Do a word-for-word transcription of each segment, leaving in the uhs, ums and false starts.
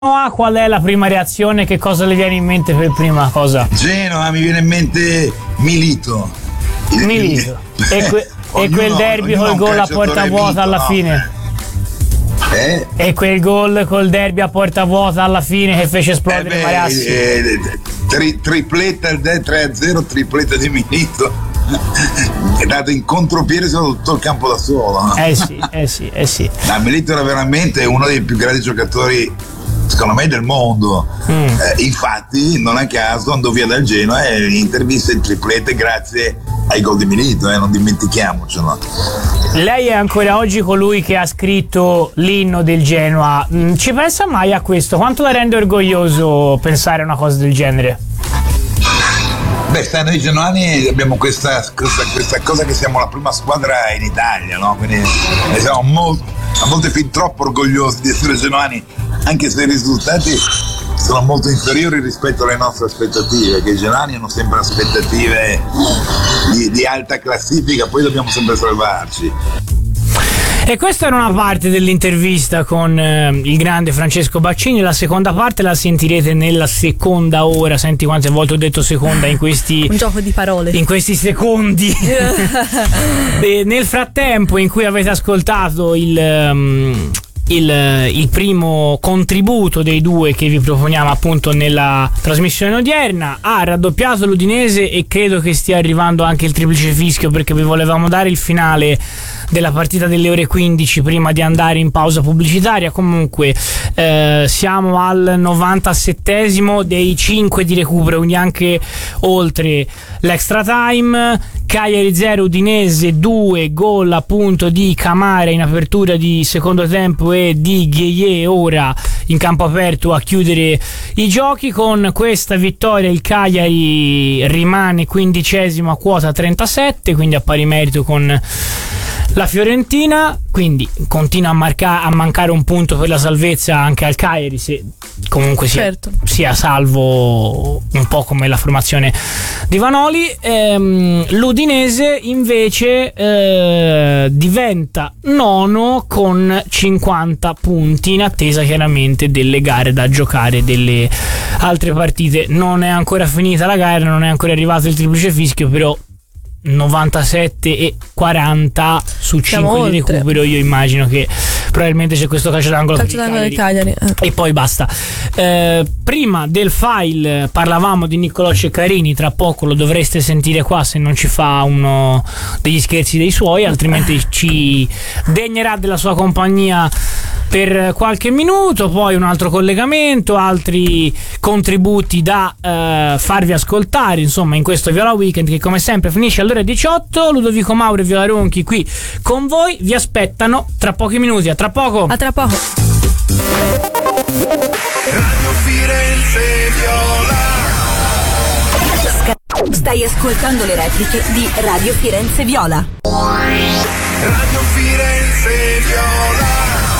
Qual è la prima reazione? Che cosa le viene in mente per prima cosa? Genova, mi viene in mente Milito. Milito. E, que- ognuno, e quel derby col gol a porta vuota alla no. fine. Eh? E quel gol col derby a porta vuota alla fine che fece esplodere eh Marassi. Eh, tri- tripletta il tre a zero, tripletta di Milito. È dato in contropiede su tutto il campo da solo. No? Eh sì, eh sì, eh sì. Ma Milito era veramente uno dei più grandi giocatori, secondo me, del mondo. Mm. Eh, infatti, non a caso andò via dal Genoa e intervisse il triplete grazie ai gol di Milito, eh, non dimentichiamocelo. Lei è ancora oggi colui che ha scritto l'inno del Genoa. Ci pensa mai a questo? Quanto la rende orgoglioso pensare a una cosa del genere? Beh, sai, noi genoani abbiamo questa, questa, questa cosa che siamo la prima squadra in Italia, no? Quindi ne siamo molto, a volte fin troppo orgogliosi di essere genoani, anche se i risultati sono molto inferiori rispetto alle nostre aspettative, che i genoani hanno sempre aspettative di, di alta classifica, poi dobbiamo sempre salvarci. E questa era una parte dell'intervista con eh, il grande Francesco Baccini. La seconda parte la sentirete nella seconda ora. Senti quante volte ho detto seconda in questi un gioco di parole, in questi secondi. E nel frattempo in cui avete ascoltato il um, Il, il primo contributo dei due che vi proponiamo appunto nella trasmissione odierna, ha raddoppiato l'Udinese e credo che stia arrivando anche il triplice fischio, perché vi volevamo dare il finale della partita delle ore quindici prima di andare in pausa pubblicitaria. Comunque eh, siamo al novantasettesimo dei cinque di recupero, quindi anche oltre l'extra time. Cagliari zero, Udinese due, gol appunto di Camara in apertura di secondo tempo e di Gueye ora in campo aperto a chiudere i giochi. Con questa vittoria il Cagliari rimane quindicesimo a quota trentasette, quindi a pari merito con la Fiorentina, quindi continua a, marca- a mancare un punto per la salvezza anche al Cagliari, se comunque sia, certo. sia salvo un po' come la formazione di Vanoli. Ehm, l'Udinese invece eh, diventa nono con cinquanta punti, in attesa chiaramente delle gare da giocare, delle altre partite. Non è ancora finita la gara, non è ancora arrivato il triplice fischio, però novantasette e quaranta su cinque di recupero. Io immagino che probabilmente c'è questo calcio d'angolo, calcio d'angolo del Cagliari, eh. E poi basta. Eh, prima del file parlavamo di Niccolò Ceccarini, tra poco lo dovreste sentire qua se non ci fa uno degli scherzi dei suoi, altrimenti ci degnerà della sua compagnia per qualche minuto, poi un altro collegamento, altri contributi da eh, farvi ascoltare, insomma, in questo Viola Weekend che come sempre finisce alle ore diciotto. Ludovico Mauro e Viola Ronchi qui con voi vi aspettano tra pochi minuti. A tra poco. A tra poco. Radio Firenze Viola. Stai ascoltando le repliche di Radio Firenze Viola. Radio Firenze Viola.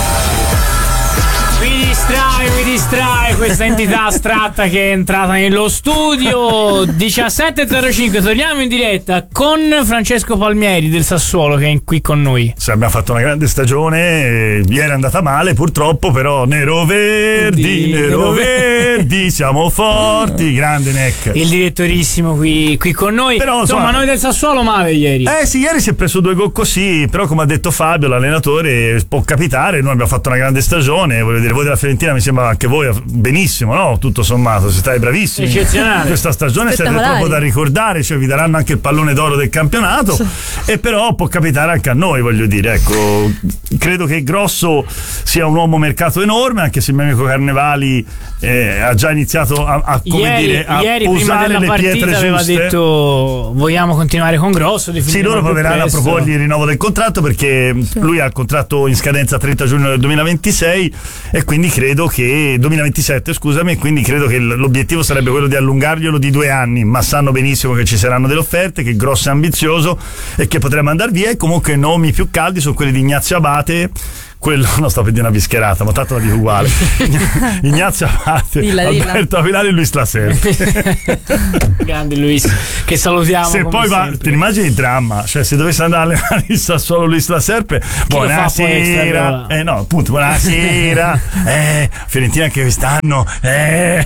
Mi distrae, mi distrae questa entità astratta che è entrata nello studio. Diciassette e zero cinque, torniamo in diretta con Francesco Palmieri del Sassuolo che è qui con noi. Sì, abbiamo fatto una grande stagione, ieri è andata male purtroppo, però nero verdi, nero verdi, siamo forti, grande Neck. Il direttorissimo qui, qui con noi. Però, insomma, insomma, noi del Sassuolo male ieri. Eh sì, ieri si è preso due gol così, però come ha detto Fabio, l'allenatore, può capitare, noi abbiamo fatto una grande stagione, voglio dire, voi della Fiorentina mi sembra anche voi benissimo, no? Tutto sommato, siete bravissimi. Eccezionale. Questa stagione siete proprio da ricordare, cioè vi daranno anche il pallone d'oro del campionato e però può capitare anche a noi, voglio dire, ecco, credo che Grosso sia un uomo mercato enorme, anche se il mio amico Carnevali eh, ha già iniziato a, a come ieri, dire a ieri usare prima della le partita pietre aveva giuste. Detto vogliamo continuare con Grosso. Sì, loro proveranno a proporgli il rinnovo del contratto perché sì. Lui ha il contratto in scadenza trenta giugno del duemilaventisei e quindi credo che duemilaventisette scusami, quindi credo che l'obiettivo sarebbe quello di allungarglielo di due anni, ma sanno benissimo che ci saranno delle offerte, che Grosso è ambizioso e che potremmo andare via, e comunque nomi più caldi sono quelli di Ignazio Abate, quello, no, sto per dire una bischerata, ma tanto la dico uguale. Ignazio Abate, dilla, Alberto Avilari e Luis Laserpe. Grande Luis, che salutiamo. Se poi va, sempre. ti immagini il dramma, cioè se dovesse andare alle allenare solo Luis Laserpe, buonasera, eh no, appunto, buonasera, eh, Fiorentina anche quest'anno, eh.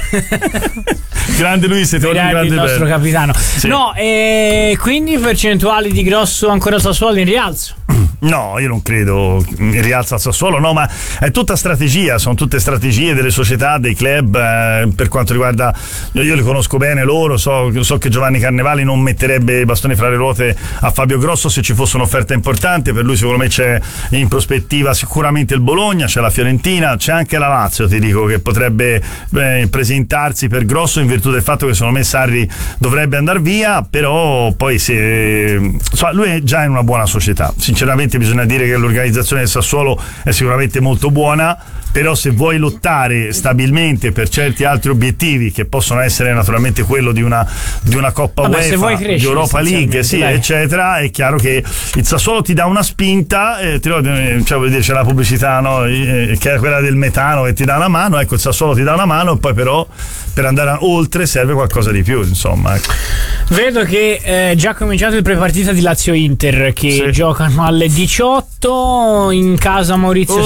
Grande Luis, ti voglio grande il nostro bello. capitano. Sì. No, e quindi percentuali di Grosso ancora Sassuolo in rialzo? No, io non credo in rialzo al Sassuolo, no, ma è tutta strategia, sono tutte strategie delle società, dei club, eh, per quanto riguarda, io, io li conosco bene loro, so, so che Giovanni Carnevali non metterebbe i bastoni fra le ruote a Fabio Grosso se ci fosse un'offerta importante, per lui secondo me c'è in prospettiva sicuramente il Bologna, c'è la Fiorentina, c'è anche la Lazio, ti dico, che potrebbe eh, presentarsi per Grosso in virtù del fatto che secondo me Sarri dovrebbe andare via, però poi se, so, lui è già in una buona società, sinceramente bisogna dire che l'organizzazione del Sassuolo è sicuramente molto buona, però se vuoi lottare stabilmente per certi altri obiettivi che possono essere naturalmente quello di una, di una Coppa Vabbè, se vuoi UEFA, crescere, di Europa League, sì, dai. eccetera, è chiaro che il Sassuolo ti dà una spinta, eh, ti, cioè, vuol dire, c'è la pubblicità, no? eh, che è quella del metano che ti dà una mano, ecco, il Sassuolo ti dà una mano e poi però per andare oltre serve qualcosa di più, insomma, ecco. Vedo che è eh, già cominciato il prepartita di Lazio-Inter che Sì. giocano alle diciotto in casa Maurizio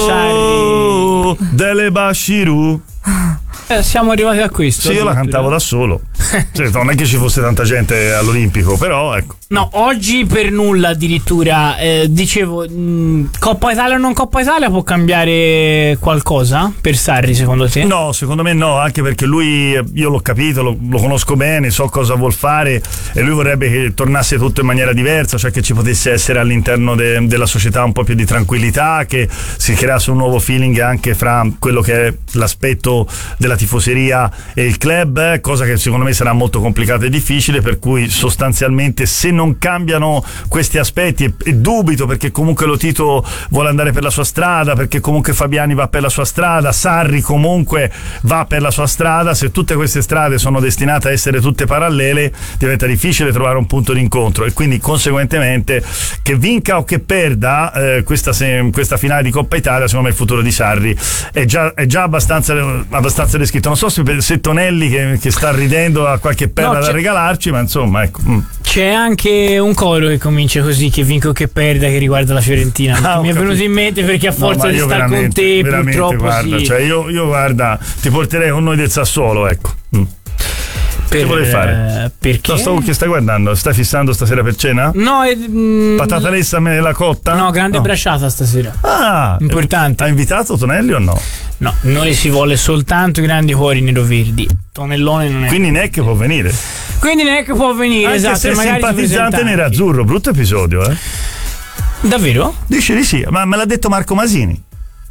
Oh, Dele Bashiru. Sarri. Eh, siamo arrivati a questo. Sì, io la cantavo da solo. Cioè, non è che ci fosse tanta gente all'Olimpico, però ecco. No, oggi per nulla addirittura. Eh, dicevo, mh, Coppa Italia o non Coppa Italia può cambiare qualcosa per Sarri, secondo te? No, secondo me no, anche perché lui, io l'ho capito, lo, lo conosco bene, so cosa vuol fare e lui vorrebbe che tornasse tutto in maniera diversa, cioè che ci potesse essere all'interno de, della società un po' più di tranquillità, che si creasse un nuovo feeling anche fra quello che è l'aspetto della tifoseria e il club, cosa che secondo me sarà molto complicata e difficile, per cui sostanzialmente se non cambiano questi aspetti, e, e dubito perché comunque lo Tito vuole andare per la sua strada, perché comunque Fabiani va per la sua strada, Sarri comunque va per la sua strada, se tutte queste strade sono destinate a essere tutte parallele diventa difficile trovare un punto d'incontro e quindi conseguentemente che vinca o che perda eh, questa, se, questa finale di Coppa Italia, secondo me il futuro di Sarri è già, è già abbastanza, abbastanza descritto. Non so se, se Tonelli che, che sta ridendo ha qualche perla No, da regalarci, ma insomma ecco. Mm. C'è anche un coro che comincia così, che vinco che perda, che riguarda la Fiorentina. Ah, mi è capito. venuto in mente perché a forza No, di io stare con te veramente, purtroppo guarda, sì. cioè io, io guarda ti porterei con noi del Sassuolo, ecco. Mm. Per, che volevi fare? eh, perché? No, stavo, che stai guardando? Stai fissando stasera per cena? No, è, mm, Patata lessa nella cotta? no, grande no. brasciata stasera. Ah, Importante. Ha invitato Tonelli o no? No, noi si vuole soltanto grandi cuori nero-verdi. Tonellone non è. Quindi Neck può venire. Quindi neanche può venire, Anche esatto. se è magari simpatizzante si presenta nerazzurro, brutto episodio, eh? anche. Davvero? Dice di sì, ma me l'ha detto Marco Masini.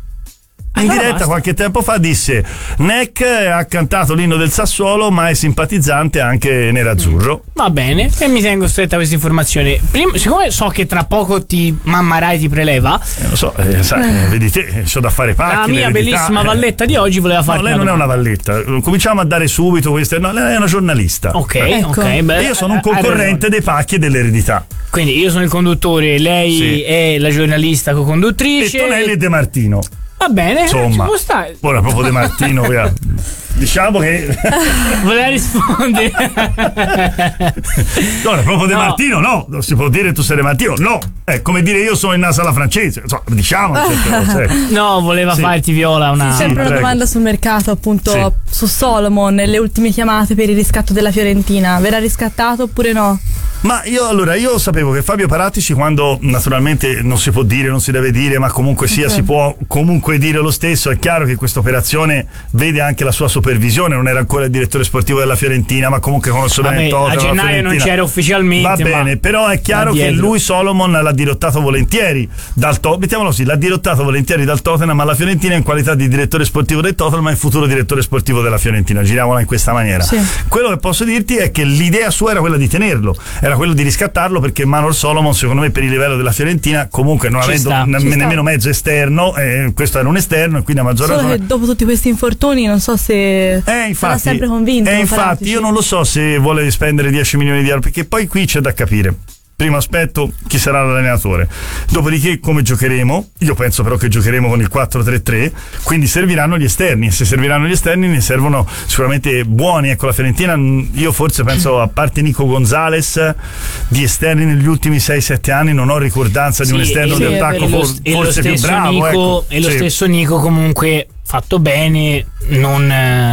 In Allora diretta basta. qualche tempo fa disse Neck ha cantato l'inno del Sassuolo ma è simpatizzante anche nerazzurro. Va bene, e mi tengo stretta questa informazione. Prima, siccome so che tra poco ti mammarai ti preleva, Eh, lo so, eh, sai, eh, vedi te, c'ho da fare pacchi. la mia l'eredità, bellissima eh. valletta di oggi voleva No, farti lei non è una valletta. Cominciamo a dare subito queste. No, lei è una giornalista. Ok, Ecco. ok, beh, E io sono un hai concorrente ragione. dei pacchi e dell'eredità. Quindi io sono il conduttore, lei Sì. è la giornalista E co-conduttrice. Tonelli e De Martino. Va bene, Insomma. ci può stare. Ora proprio De Martino, via. Diciamo che. Voleva rispondere. No, è proprio De No. Martino, no. Non si può dire tu sei De Martino, no. È come dire io sono in NASA alla francese. Insomma, diciamo certe cose. ecco. No, voleva Sì. farti Viola una. Sempre una prego. domanda sul mercato, appunto, Sì. su Solomon, le ultime chiamate per il riscatto della Fiorentina. Verrà riscattato oppure no? Ma io allora io sapevo che Fabio Paratici, quando naturalmente non si può dire, non si deve dire, ma comunque sia Ok. si può comunque dire lo stesso, è chiaro che questa operazione vede anche la sua supervisione, non era ancora il direttore sportivo della Fiorentina, ma comunque conosce bene Vabbè, il Tottenham, a la gennaio non Fiorentina. c'era ufficialmente. Va ma bene, però è chiaro da che dietro. lui Solomon l'ha dirottato volentieri dal Tottenham, mettiamolo così, l'ha dirottato volentieri dal Tottenham alla Fiorentina in qualità di direttore sportivo del Tottenham e futuro direttore sportivo della Fiorentina, giriamola in questa maniera. Sì. Quello che posso dirti è che l'idea sua era quella di tenerlo, era quello di riscattarlo, perché Manuel Solomon secondo me per il livello della Fiorentina, comunque non Ci avendo sta, ne- ci sta. nemmeno mezzo esterno, eh, questo era un esterno e quindi a maggior Solo ragione che dopo tutti questi infortuni non so se eh, sarà infatti, sempre convinto. eh, infatti Paratici. io non lo so se vuole spendere dieci milioni di euro, perché poi qui c'è da capire. primo aspetto, chi sarà l'allenatore. Dopodiché come giocheremo? Io penso però che giocheremo con il quattro tre tre, quindi serviranno gli esterni, e se serviranno gli esterni ne servono sicuramente buoni. Ecco, la Fiorentina, io forse penso, a parte Nico Gonzalez, di esterni negli ultimi sei sette anni non ho ricordanza di sì, un esterno e, di e, attacco e lo, for, e forse lo più bravo. Nico, ecco. E lo sì. stesso Nico comunque fatto bene, non... Eh...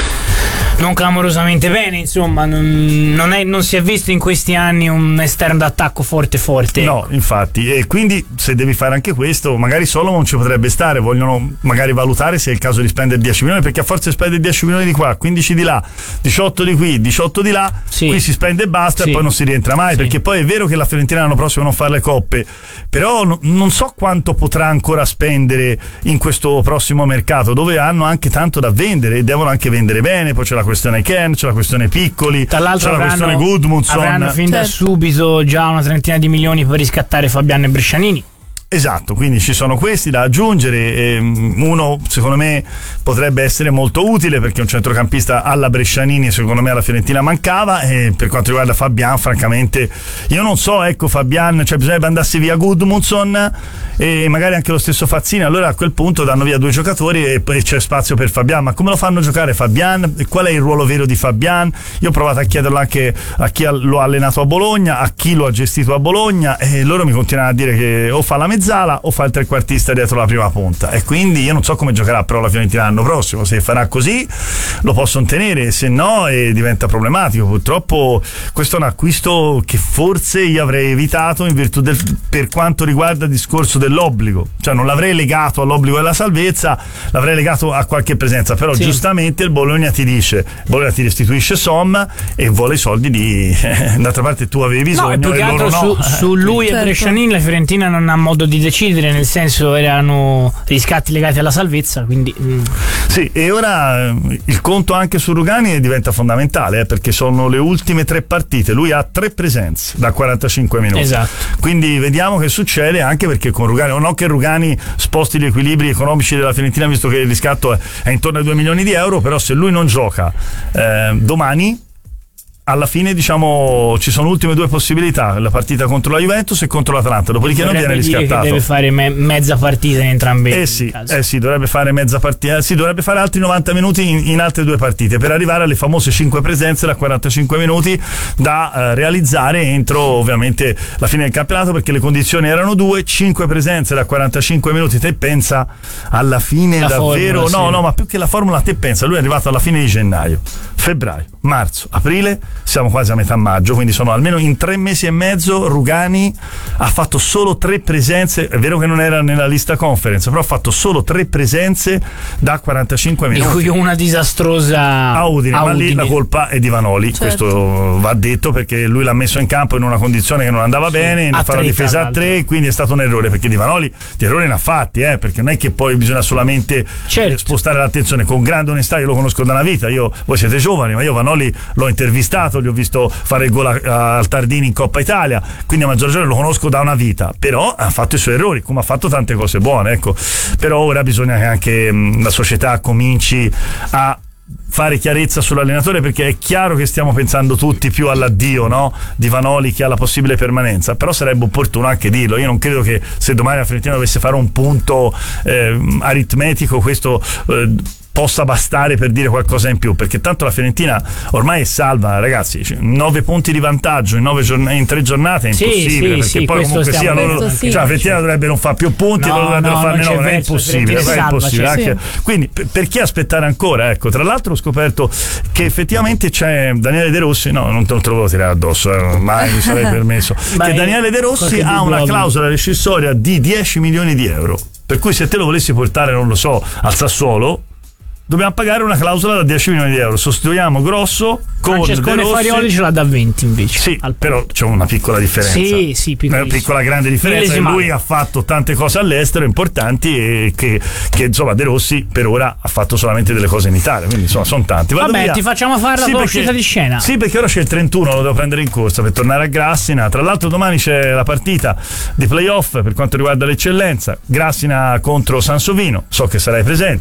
non clamorosamente bene, insomma, non, non, è, non si è visto in questi anni un esterno d'attacco forte forte. No, infatti, e quindi se devi fare anche questo, magari Solomon ci potrebbe stare, vogliono magari valutare se è il caso di spendere dieci milioni, perché a forza di spendere dieci milioni di qua, quindici di là, diciotto di qui, diciotto di là, sì. Qui si spende e basta, sì. E poi non si rientra mai, sì. Perché poi è vero che la Fiorentina l'anno prossimo non fa le coppe, però no, non so quanto potrà ancora spendere in questo prossimo mercato, dove hanno anche tanto da vendere e devono anche vendere bene. Poi c'è la questione Ken, c'è la questione Piccoli, tra l'altro c'è la avranno, questione Gudmundsson, avranno fin certo. da subito già una trentina di milioni per riscattare Fabiano e Brescianini. Esatto, quindi ci sono questi da aggiungere. Uno secondo me potrebbe essere molto utile, perché un centrocampista alla Brescianini secondo me alla Fiorentina mancava. E per quanto riguarda Fabian, francamente io non so, ecco, Fabian, cioè bisognerebbe andarsi via Gudmundsson e magari anche lo stesso Fazzini, allora a quel punto danno via due giocatori e poi c'è spazio per Fabian. Ma come lo fanno giocare Fabian? Qual è il ruolo vero di Fabian? Io ho provato a chiederlo anche a chi lo ha allenato a Bologna, a chi lo ha gestito a Bologna, e loro mi continuano a dire che o fa la mezzala o fa il trequartista dietro la prima punta, e quindi io non so come giocherà però la Fiorentina l'anno prossimo. Se farà così lo possono tenere, se no eh, diventa problematico. Purtroppo questo è un acquisto che forse io avrei evitato in virtù del, per quanto riguarda il discorso dell'obbligo, cioè non l'avrei legato all'obbligo della salvezza, l'avrei legato a qualche presenza, però sì. Giustamente il Bologna ti dice, Bologna ti restituisce Somma e vuole i soldi di d'altra parte tu avevi bisogno, no, e più che altro loro su, no. su lui certo. E Brescianini la Fiorentina non ha modo di decidere, nel senso erano riscatti legati alla salvezza, quindi mm. Sì, e ora il conto anche su Rugani diventa fondamentale, eh, perché sono le ultime tre partite, lui ha tre presenze da quarantacinque minuti, esatto. Quindi vediamo che succede, anche perché con Rugani, o no che Rugani sposti gli equilibri economici della Fiorentina, visto che il riscatto è, è intorno ai due milioni di euro, però se lui non gioca eh, domani, alla fine diciamo ci sono ultime due possibilità, la partita contro la Juventus e contro l'Atalanta, dopodiché non viene riscattato. Deve fare me- mezza partita in entrambi. Eh sì, eh sì, dovrebbe fare mezza partita, eh sì, dovrebbe fare altri novanta minuti in, in altre due partite per arrivare alle famose cinque presenze da quarantacinque minuti da eh, realizzare entro ovviamente la fine del campionato, perché le condizioni erano due, cinque presenze da quarantacinque minuti. Te pensa alla fine la davvero formula, no, sì. no, ma più che la formula, te pensa, lui è arrivato alla fine di gennaio, febbraio, marzo, aprile, siamo quasi a metà maggio, quindi sono almeno in tre mesi e mezzo Rugani ha fatto solo tre presenze. È vero che non era nella lista conference, però ha fatto solo tre presenze da quarantacinque minuti, di cui una disastrosa a Udine, a ma Udine. Lì la colpa è di Vanoli, certo. Questo va detto, perché lui l'ha messo in campo in una condizione che non andava sì. bene, ne fa la difesa a tre, quindi è stato un errore, perché di Vanoli di errori ne ha fatti, eh, perché non è che poi bisogna solamente certo. spostare l'attenzione. Con grande onestà, io lo conosco da una vita, io, voi siete giovani, ma io Vanoli l'ho intervistato, gli ho visto fare il gol a, al Tardini in Coppa Italia, quindi a maggior ragione lo conosco da una vita, però ha fatto i suoi errori, come ha fatto tante cose buone, ecco. Però ora bisogna che anche mh, la società cominci a fare chiarezza sull'allenatore, perché è chiaro che stiamo pensando tutti più all'addio, no? Di Vanoli, che ha la possibile permanenza, però sarebbe opportuno anche dirlo. Io non credo che se domani la Fiorentina dovesse fare un punto eh, aritmetico questo eh, possa bastare per dire qualcosa in più, perché tanto la Fiorentina ormai è salva, ragazzi. Nove punti di vantaggio in, nove giorn- in tre giornate è impossibile, sì, perché sì, poi comunque sia loro, sì. cioè la Fiorentina dovrebbe non fare più punti, no, loro dovrebbero no, farne non nove, è verso, impossibile, è salva, impossibile anche, sì. quindi per, perché aspettare ancora, ecco. Tra l'altro ho scoperto che effettivamente c'è Daniele De Rossi, no, non te lo volevo tirare addosso, eh, mai mi sarei permesso Beh, che Daniele De Rossi ha una blog. clausola rescissoria di dieci milioni di euro, per cui se te lo volessi portare, non lo so, al Sassuolo, dobbiamo pagare una clausola da dieci milioni di euro. Sostituiamo Grosso con Francescone Farioli, ce l'ha da venti invece. Sì, al però c'è una piccola differenza. Sì, sì, una piccola grande differenza. Che lui ha fatto tante cose all'estero importanti e che, che insomma De Rossi per ora ha fatto solamente delle cose in Italia, quindi insomma sono tanti. Vado Vabbè, via. ti facciamo fare la sì, tua perché, uscita di scena. Sì, perché ora c'è il trentuno, lo devo prendere in corsa per tornare a Grassina. Tra l'altro domani c'è la partita di playoff per quanto riguarda l'eccellenza, Grassina contro Sansovino, so che sarai presente.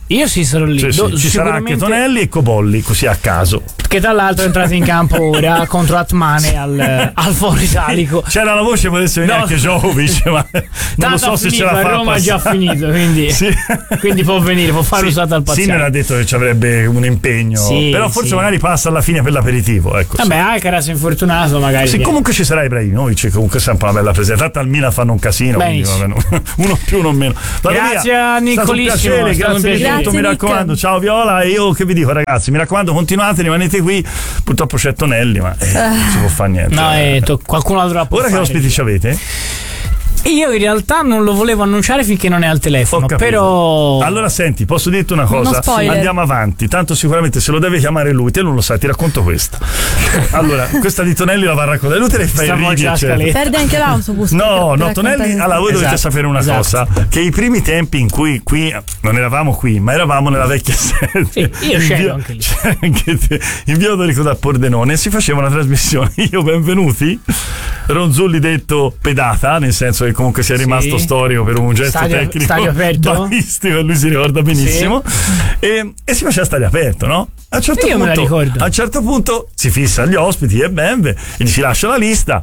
Io sì sarò lì. Sì, sì, Do, ci sarà anche Tonelli e Cobolli, così a caso. Che tra l'altro è entrato in campo ora contro Atmane al, al Foro Italico. C'era la voce, potesse venire No. anche Jovic, ma non lo so se ce la fa. A Roma ha già passare. finito, quindi, Sì. quindi può venire, può fare Sì, usata al paziente. Sinner ha detto che ci avrebbe un impegno, Sì, però forse sì. magari passa alla fine per l'aperitivo. Ecco, Vabbè, Alcaraz è infortunato, magari. sì, comunque ci sarà Ibrahimovic, comunque è sempre una bella presenza. Tanto al Milan fanno un casino, quindi Benissimo. vabbè, uno più, uno meno. Vado Grazie via. a Nicolissimo, È stato un è piacere, stato un grazie di piacere. tutto, mi Grazie, Nick. raccomando. Ciao Viola, e io che vi dico, ragazzi, mi raccomando, continuate, rimanete qui. Purtroppo c'è Tonelli, ma eh, non si può fare niente. No, eh, to- qualcuno altro la può Ora che fare. ospiti ci avete? Io in realtà non lo volevo annunciare finché non è al telefono, Ho capito. però Allora senti, posso dirti una cosa? Uno spoiler. Andiamo avanti, tanto sicuramente se lo deve chiamare lui, te non lo sai, ti racconto questa. Allora, questa di Tonelli la va a raccontare, lui te ne fai Stiamo ridi, già a eccetera. scaletta. Perde anche l'autobus. No, per- no, per Tonelli, raccontare- allora voi dovete Esatto, sapere una esatto. cosa, che i primi tempi in cui qui non eravamo qui, ma eravamo nella vecchia sede. Sì, io in scendo via- anche lì. c'è anche te, in via Odorico da Pordenone, e si faceva una trasmissione. Io benvenuti, Ronzulli detto pedata, nel senso che comunque sia rimasto Sì. storico per un gesto Stadio- tecnico stadio aperto? balistico, e lui si ricorda benissimo. E, e si faceva stadio aperto, no? A un certo Io me la punto, ricordo. a un certo punto si fissa gli ospiti e Benve e gli si lascia la lista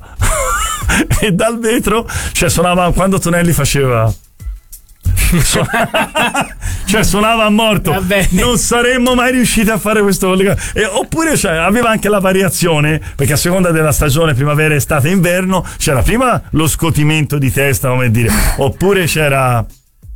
e dal vetro, cioè suonava quando Tonelli faceva Su- cioè suonava a morto. Vabbè. Non saremmo mai riusciti a fare questo collegamento. E, oppure cioè, aveva anche la variazione, perché a seconda della stagione, primavera, estate, inverno, c'era prima lo scotimento di testa, come dire, oppure c'era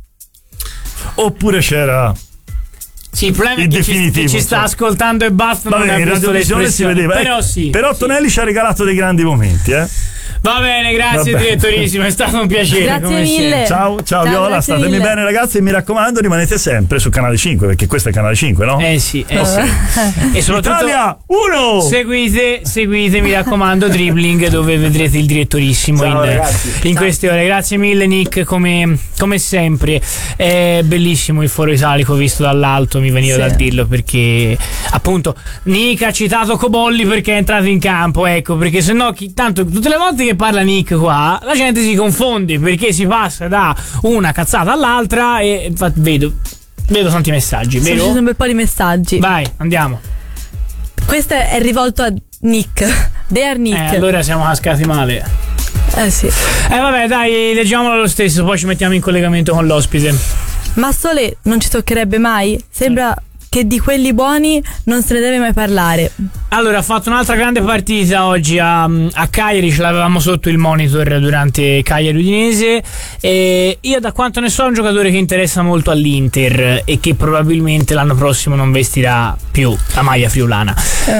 oppure c'era sì, il problema il è che ci, definitivo, chi ci sta insomma. ascoltando e basta non Vabbè, ha in visto radiovisione si l'espressione. vedeva, Però eh. sì. Però sì. Tonelli ci ha regalato dei grandi momenti, eh. Va bene, grazie Vabbè. direttorissimo, è stato un piacere. Grazie come mille. sempre. Ciao, ciao, Ciao, Viola, grazie statemi mille. bene ragazzi, e mi raccomando rimanete sempre su Canale cinque, perché questo è Canale cinque, no? Eh sì, eh sì. E soprattutto Italia uno! seguite, seguite, mi raccomando, Dribbling, dove vedrete il direttorissimo Ciao, in, ragazzi. in queste ore. Grazie mille Nick, come, come sempre. È bellissimo il Foro Italico visto dall'alto, mi veniva Sì. da dirlo, perché appunto Nick ha citato Cobolli perché è entrato in campo, ecco, perché sennò chi, tanto tutte le volte che parla Nick qua la gente si confonde, perché si passa da una cazzata all'altra e infatti vedo vedo tanti messaggi, Ci vero? sono un bel po' di messaggi. Vai, andiamo. Questo è rivolto a Nick. Dear Nick. Eh, allora siamo cascati male. Eh sì. Eh vabbè, dai, leggiamolo lo stesso, poi ci mettiamo in collegamento con l'ospite. Ma Sole non ci toccherebbe mai? Sembra che di quelli buoni non se ne deve mai parlare. Allora, ha fatto un'altra grande partita oggi a, a Cagliari, ce l'avevamo sotto il monitor durante Cagliari Udinese. E io, da quanto ne so, è un giocatore che interessa molto all'Inter e che probabilmente l'anno prossimo non vestirà più la maglia friulana.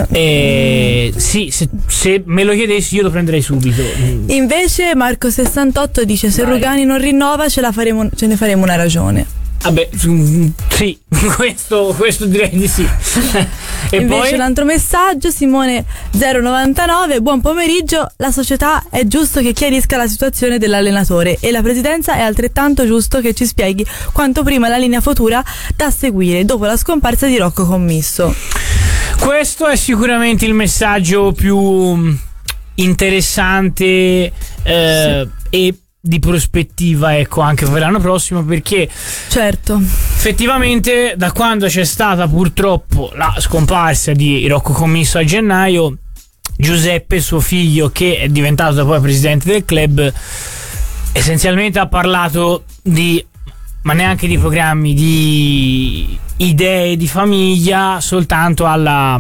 E sì, se, se me lo chiedessi io lo prenderei subito. Invece Marco sessantotto dice: se Vai. Rugani non rinnova ce, la faremo, ce ne faremo una ragione. Vabbè, mm, sì, questo, questo direi di sì. E Invece poi un altro messaggio, Simone zero novantanove: buon pomeriggio, la società è giusto che chiarisca la situazione dell'allenatore e la presidenza è altrettanto giusto che ci spieghi quanto prima la linea futura da seguire dopo la scomparsa di Rocco Commisso. questo è sicuramente il messaggio più interessante eh, e di prospettiva, ecco, anche per l'anno prossimo, perché Certo. effettivamente da quando c'è stata purtroppo la scomparsa di Rocco Commisso a gennaio, Giuseppe, suo figlio, che è diventato poi presidente del club, essenzialmente ha parlato di, ma neanche di programmi, di idee di famiglia, soltanto alla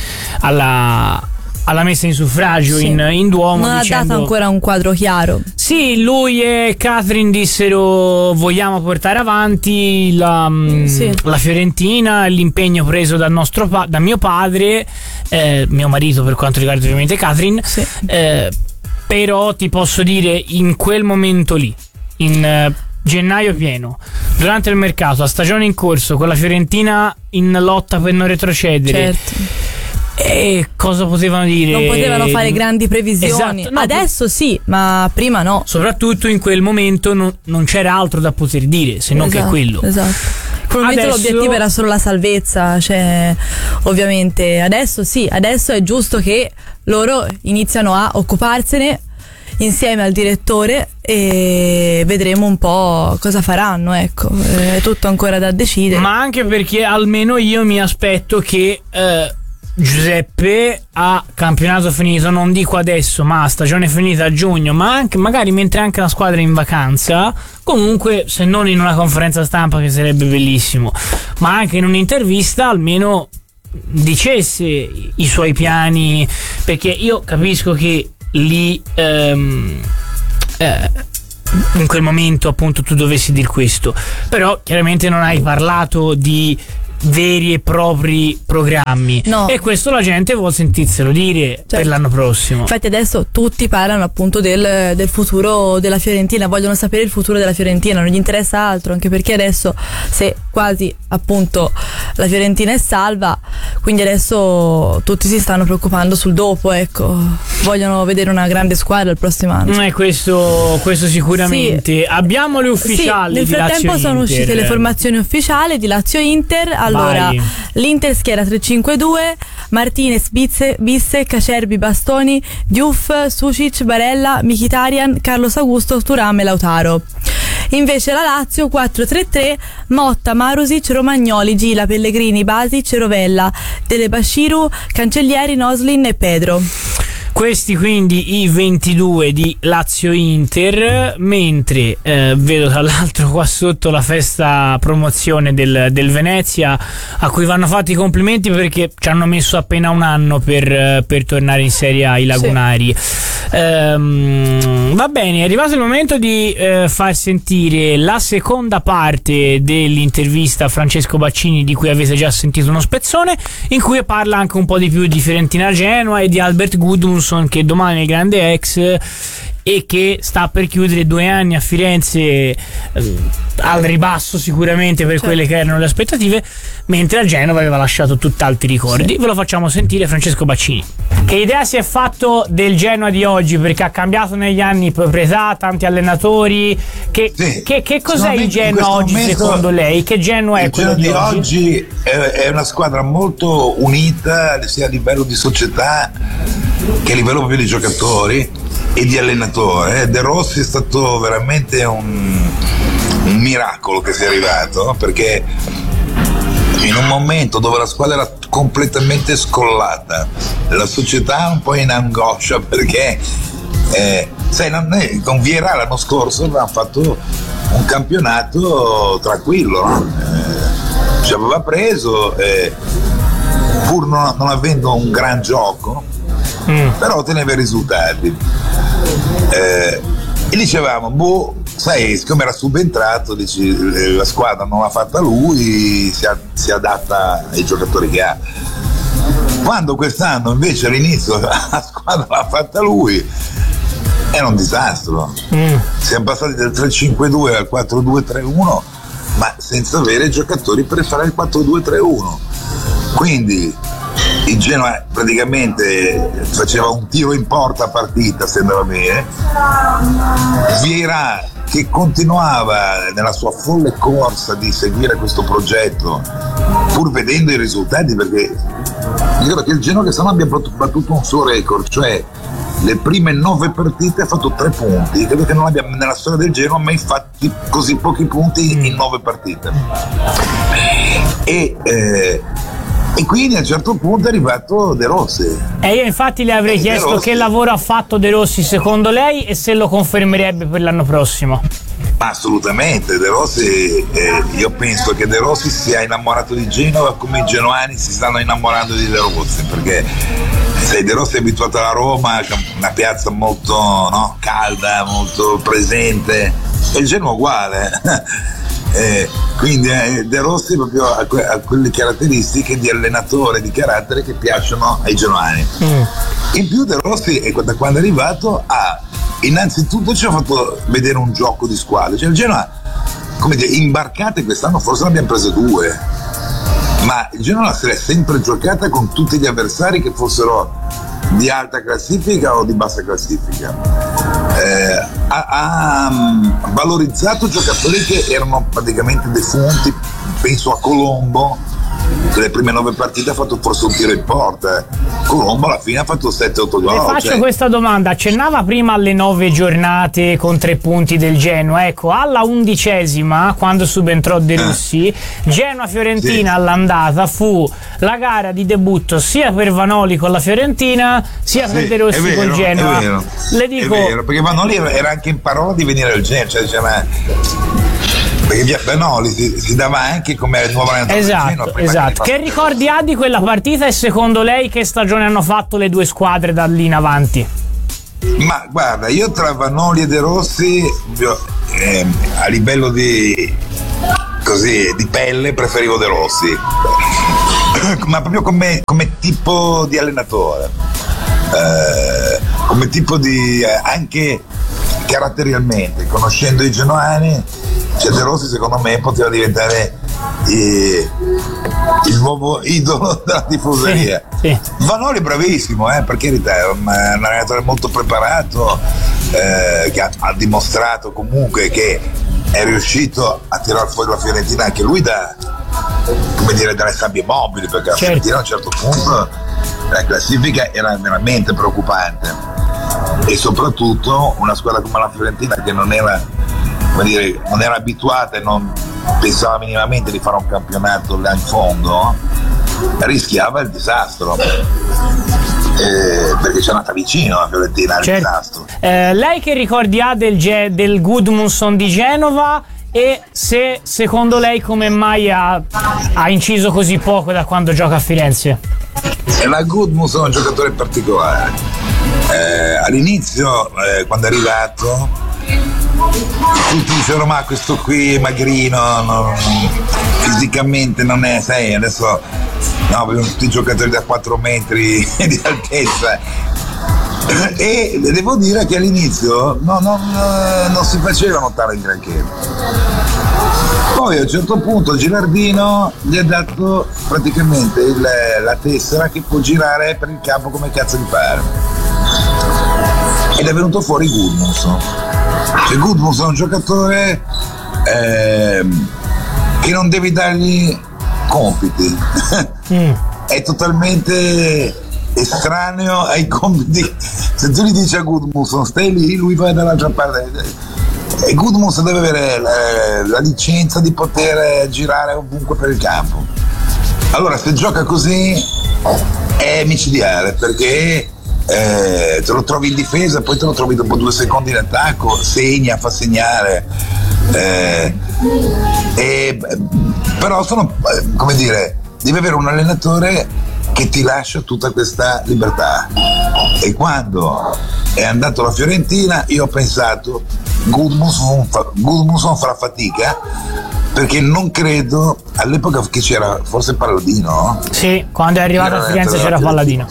alla alla messa in suffragio Sì. in, in Duomo, Non dicendo, ha dato ancora un quadro chiaro. sì, lui e Catherine dissero vogliamo portare avanti la, mm, Sì. la Fiorentina, l'impegno preso dal nostro pa- da mio padre, eh, mio marito per quanto riguarda ovviamente Catherine, Sì. eh, però ti posso dire, in quel momento lì, in eh, gennaio pieno, durante il mercato, a stagione in corso, con la Fiorentina in lotta per non retrocedere, Certo. e cosa potevano dire? Non potevano fare grandi previsioni. Esatto, no, Adesso sì, ma prima no. soprattutto in quel momento non, non c'era altro da poter dire se non Esatto, che quello. Esatto. In quel momento Adesso- l'obiettivo era solo la salvezza, cioè ovviamente adesso sì, adesso è giusto che loro iniziano a occuparsene insieme al direttore e vedremo un po' cosa faranno, ecco, è tutto ancora da decidere. Ma anche perché almeno io mi aspetto che eh, Giuseppe ha campionato finito, non dico adesso, ma stagione finita a giugno, ma anche magari mentre anche la squadra è in vacanza, comunque se non in una conferenza stampa, che sarebbe bellissimo, ma anche in un'intervista almeno dicesse i suoi piani, perché io capisco che lì ehm, eh, in quel momento appunto tu dovessi dire questo, però chiaramente non hai parlato di veri e propri programmi, no. E questo la gente vuol sentirselo dire, certo, per l'anno prossimo. Infatti adesso tutti parlano appunto del, del futuro della Fiorentina, vogliono sapere il futuro della Fiorentina, non gli interessa altro, anche perché adesso se quasi appunto la Fiorentina è salva, quindi adesso tutti si stanno preoccupando sul dopo, ecco, vogliono vedere una grande squadra il prossimo anno. Eh, questo, questo sicuramente. Sì. Abbiamo le ufficiali. Sì, nel di frattempo Lazio sono Inter. uscite le formazioni ufficiali di Lazio Inter. Allora, Vai. l'Inter schiera tre cinque due, Martinez, Bizze, Bissek, Acerbi, Bastoni, Diouf, Sucic, Barella, Mkhitaryan, Carlos Augusto, Thuram e Lautaro. Invece la Lazio quattro tre tre, Motta, Marusic, Romagnoli, Gila, Pellegrini, Basic, Rovella, Telebashiru, Cancellieri, Noslin e Pedro. Questi quindi i ventidue di Lazio Inter, mentre eh, vedo tra l'altro qua sotto la festa promozione del, del Venezia, a cui vanno fatti i complimenti perché ci hanno messo appena un anno per, per tornare in Serie A i lagunari. Sì. Ehm, va bene, è arrivato il momento di eh, far sentire la seconda parte dell'intervista a Francesco Baccini, di cui avete già sentito uno spezzone, in cui parla anche un po' di più di Fiorentina Genoa e di Albert Gudmundsson, che domani è il grande ex e che sta per chiudere due anni a Firenze, eh, al ribasso sicuramente per certo. quelle che erano le aspettative, mentre a Genova aveva lasciato tutt'altri ricordi. Sì. Ve lo facciamo sentire Francesco Baccini. Che idea si è fatto del Genoa di oggi? Perché ha cambiato negli anni proprietà, tanti allenatori. Che, sì. che, che cos'è il Genoa oggi momento, secondo lei? Che Genoa è il quello Genoa di oggi? oggi è, è una squadra molto unita sia a livello di società che a livello proprio di giocatori e di allenatore. De Rossi è stato veramente un, un miracolo che sia arrivato, perché in un momento dove la squadra era completamente scollata, la società un po' in angoscia, perché eh, sai, non è, con Vieira l'anno scorso avevamo fatto un campionato tranquillo, no? eh, ci aveva preso eh, pur non, non avendo un gran gioco, mm. però otteneva i risultati, eh, e dicevamo boh, sai, siccome era subentrato, dici, la squadra non l'ha fatta lui, si, a, si adatta ai giocatori che ha. Quando quest'anno invece all'inizio la squadra l'ha fatta lui, era un disastro. Mm. Siamo passati dal tre cinque due al quattro due tre uno, ma senza avere giocatori per fare il quattro due tre uno. Quindi il Genoa praticamente faceva un tiro in porta a partita se andava bene. Vieira, che continuava nella sua folle corsa di seguire questo progetto pur vedendo i risultati, perché io credo che il Genoa quest'anno abbia battuto un suo record, cioè le prime nove partite ha fatto tre punti. Credo che non abbia nella storia del Genoa mai fatti così pochi punti in nove partite, e eh, e quindi a un certo punto è arrivato De Rossi. E io infatti le avrei e chiesto che lavoro ha fatto De Rossi secondo lei e se lo confermerebbe per l'anno prossimo. Ma assolutamente, De Rossi, eh, io penso che De Rossi sia innamorato di Genova come i genoani si stanno innamorando di De Rossi, perché sai, De Rossi è abituato alla Roma, una piazza molto, no, calda, molto presente, e il Genoa uguale. Eh, quindi eh, De Rossi proprio ha, que- ha quelle caratteristiche di allenatore, di carattere che piacciono ai genoani. Mm. In più De Rossi, eh, da quando è arrivato, ha innanzitutto ci ha fatto vedere un gioco di squadra. Cioè il Genoa, come dire, imbarcate quest'anno forse ne abbiamo prese due, ma il Genoa se l'è sempre giocata con tutti gli avversari che fossero di alta classifica o di bassa classifica. Eh, ha, ha um, valorizzato giocatori che erano praticamente defunti, penso a Colombo, le prime nove partite ha fatto forse un tiro in porta. Colombo alla fine ha fatto sette otto gol. Le faccio cioè... questa domanda, accennava prima alle nove giornate con tre punti del Genoa, ecco, alla undicesima quando subentrò De Rossi, eh. Genoa-Fiorentina sì. all'andata fu la gara di debutto sia per Vanoli con la Fiorentina sia sì, per De Rossi vero, col Genoa. È vero, Le dico... è vero, perché Vanoli era anche in parola di venire al Genoa, cioè diceva... perché via Benoli si, si dava anche come nuovo allenatore. Esatto, esatto. Che ricordi ha di quella partita e secondo lei che stagione hanno fatto le due squadre da lì in avanti? Ma guarda, io tra Vanoli e De Rossi eh, a livello di così di pelle preferivo De Rossi, ma proprio come, come tipo di allenatore, eh, come tipo di eh, anche caratterialmente, conoscendo i genoani, cioè De Rossi secondo me poteva diventare eh, il nuovo idolo della tifoseria. Sì, sì. Vanoli è bravissimo, eh, per carità, è un, un allenatore molto preparato, eh, che ha, ha dimostrato comunque che è riuscito a tirar fuori la Fiorentina anche lui da, come dire, dalle sabbie mobili, perché la certo. Fiorentina a un certo punto la classifica era veramente preoccupante, e soprattutto una squadra come la Fiorentina che non era, come dire, non era abituata e non pensava minimamente di fare un campionato là in fondo, rischiava il disastro, eh, perché c'è andata vicino la Fiorentina al certo. disastro. Eh, lei che ricordi ha del, del Gudmundsson di Genova, e se secondo lei come mai ha, ha inciso così poco da quando gioca a Firenze? E la Gudmundsson è un giocatore particolare. Eh, all'inizio, eh, quando è arrivato, tutti dicevano ma questo qui è magrino, non, fisicamente non è, sai, adesso no, vedono tutti i giocatori da quattro metri di altezza, e devo dire che all'inizio no, no, no, non si faceva notare in granché. Poi a un certo punto Gilardino gli ha dato praticamente il, la tessera che può girare per il campo come cazzo gli pare, ed è venuto fuori Gudmundsson. Cioè Gudmundsson è un giocatore eh, che non devi dargli compiti, mm. è totalmente estraneo ai compiti. Se tu gli dici a Gudmundsson stai lì, lui va dall'altra parte, e Gudmundsson deve avere la, la licenza di poter girare ovunque per il campo. Allora se gioca così è micidiale, perché Eh, te lo trovi in difesa, poi te lo trovi dopo due secondi in attacco, segna, fa segnare, eh, eh, però sono, come dire, devi avere un allenatore che ti lascia tutta questa libertà, e quando è andato alla Fiorentina io ho pensato Gudmundsson, Gudmundsson farà fatica, perché non credo, all'epoca che c'era forse Palladino, no? Sì, quando è arrivato a Firenze c'era Palladino.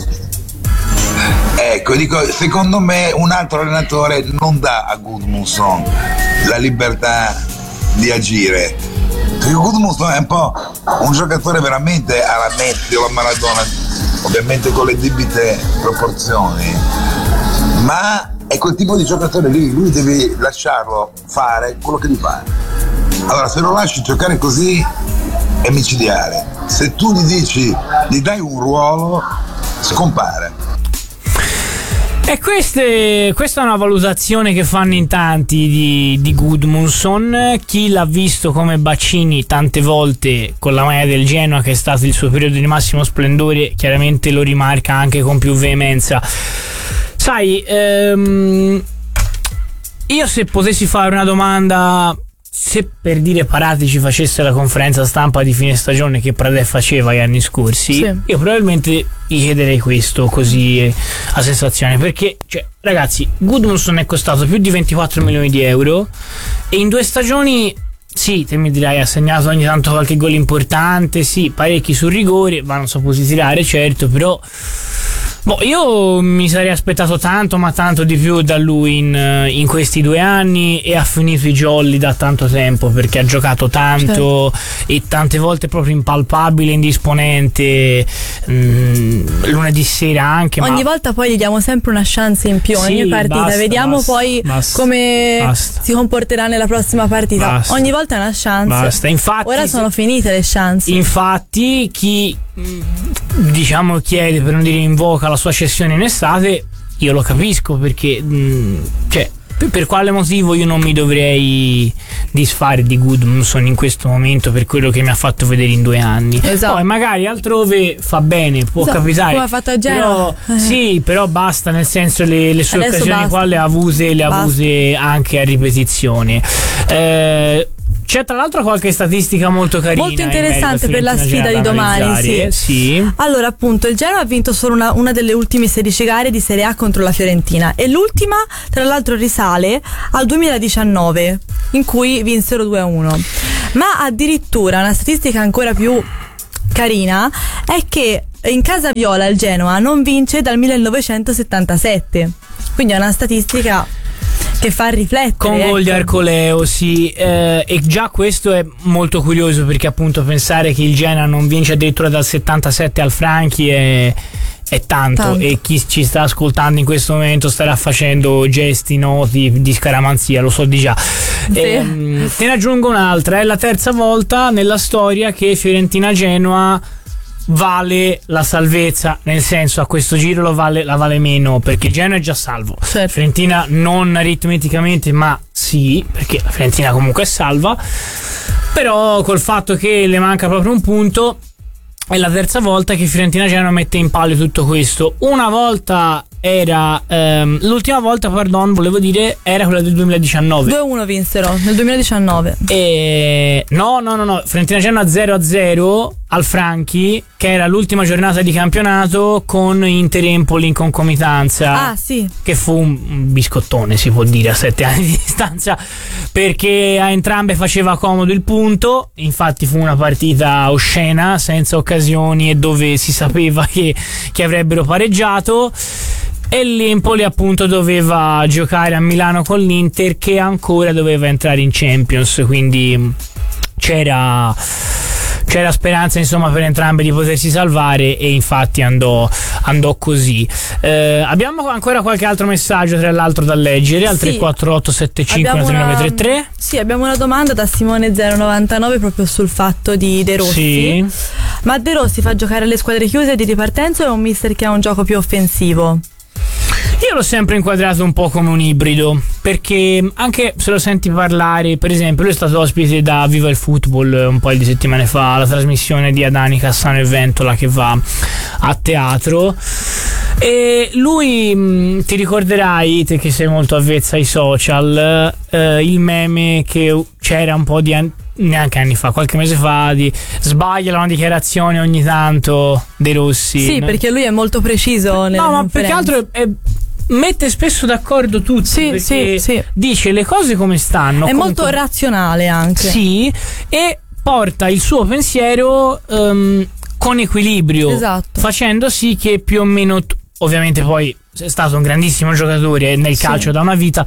Ecco, dico, secondo me un altro allenatore non dà a Gudmundsson la libertà di agire. Perché Gudmundsson è un po' un giocatore veramente alla Messi o a Maradona, ovviamente con le debite proporzioni, ma è quel tipo di giocatore lì, lui devi lasciarlo fare quello che gli pare. Allora se lo lasci giocare così è micidiale, se tu gli dici, gli dai un ruolo, scompare. E queste, questa è una valutazione che fanno in tanti di, di Gudmundsson. Chi l'ha visto come Baccini tante volte con la maglia del Genoa, che è stato il suo periodo di massimo splendore, chiaramente lo rimarca anche con più veemenza. Sai, ehm, io se potessi fare una domanda, se per dire Parati ci facesse la conferenza stampa di fine stagione che Pradè faceva gli anni scorsi, sì. io probabilmente gli chiederei questo, così eh, a sensazione, perché cioè, ragazzi, Gudmundsson è costato più di ventiquattro milioni di euro e in due stagioni, sì, te mi dirai ha segnato ogni tanto qualche gol importante, sì, parecchi sul rigore, ma non so tirare, certo, però Boh, io mi sarei aspettato tanto, ma tanto di più da lui in, in questi due anni, e ha finito i jolly da tanto tempo, perché ha giocato tanto, certo. E tante volte proprio impalpabile, indisponente, mh, lunedì sera anche. Ogni ma... volta poi gli diamo sempre una chance in più, ogni sì, partita, basta, vediamo basta, poi basta, come basta. si comporterà nella prossima partita. Basta. Ogni volta è una chance. Basta. Infatti, ora sono finite le chance. Infatti chi diciamo chiede, per non dire invoca, la sua cessione in estate, io lo capisco, perché mh, cioè per, per quale motivo io non mi dovrei disfare di Gudmundsson in questo momento per quello che mi ha fatto vedere in due anni. Esatto. Poi magari altrove fa bene, può esatto. capitare, come ha fatto a Genoa. Però, sì, però basta, nel senso le, le sue Adesso occasioni basta. qua le ha avute, le ha avute anche a ripetizione. eh, C'è tra l'altro qualche statistica molto carina, molto interessante per la sfida di domani. Sì. sì. Allora, appunto, il Genoa ha vinto solo una, una delle ultime sedici gare di Serie A contro la Fiorentina, e l'ultima, tra l'altro, risale al duemiladiciannove, in cui vinsero due a uno. Ma addirittura una statistica ancora più carina è che in casa viola il Genoa non vince dal millenovecentosettantasette. Quindi è una statistica che fa riflettere, con gol ecco. di Arcoleo, sì, eh, e già questo è molto curioso, perché appunto pensare che il Genoa non vince addirittura dal settantasette al Franchi è, è tanto, tanto, e chi ci sta ascoltando in questo momento starà facendo gesti noti di scaramanzia, lo so di già. Sì. E, te ne aggiungo un'altra, è la terza volta nella storia che Fiorentina-Genoa vale la salvezza, nel senso, a questo giro lo vale, la vale meno, perché il Genoa è già salvo, certo. Fiorentina non aritmeticamente, ma sì, perché la Fiorentina comunque è salva, però col fatto che le manca proprio un punto, è la terza volta che Fiorentina-Genoa mette in palio tutto questo. Una volta era ehm, l'ultima volta, pardon, volevo dire, era quella del duemiladiciannove. due a uno vinsero nel duemiladiciannove. E no, no, no, no, Fiorentina-Genoa zero a zero al Franchi, che era l'ultima giornata di campionato, con Inter-Empoli in concomitanza. Ah, sì. Che fu un biscottone, si può dire, a sette anni di distanza, perché a entrambe faceva comodo il punto. Infatti fu una partita oscena, senza occasioni, e dove si sapeva che, che avrebbero pareggiato. E l'Empoli appunto doveva giocare a Milano con l'Inter, che ancora doveva entrare in Champions, quindi c'era c'era speranza, insomma, per entrambe di potersi salvare, e infatti andò, andò così. Eh, abbiamo ancora qualche altro messaggio, tra l'altro, da leggere al sì. tre quattro otto sette cinque uno tre nove tre tre. Sì, abbiamo una domanda da Simone zero novantanove proprio sul fatto di De Rossi. Sì. Ma De Rossi fa giocare alle squadre chiuse di ripartenza o è un mister che ha un gioco più offensivo? Io l'ho sempre inquadrato un po' come un ibrido, perché anche se lo senti parlare, per esempio, lui è stato ospite da Viva il Football un paio di settimane fa, la trasmissione di Adani, Cassano e Ventola, che va a teatro, e lui, mh, ti ricorderai, te che sei molto avvezza ai social, eh, il meme che c'era un po' di anni, neanche anni fa, qualche mese fa, di sbaglia una dichiarazione ogni tanto De Rossi. Sì, no? Perché lui è molto preciso nelle no, ma conferenze. più che altro è, è, mette spesso d'accordo tutti, sì, perché sì, sì. dice le cose come stanno. È come molto com- razionale anche. Sì, e porta il suo pensiero um, con equilibrio, esatto, facendo sì che più o meno t- ovviamente poi è stato un grandissimo giocatore nel calcio, sì, da una vita,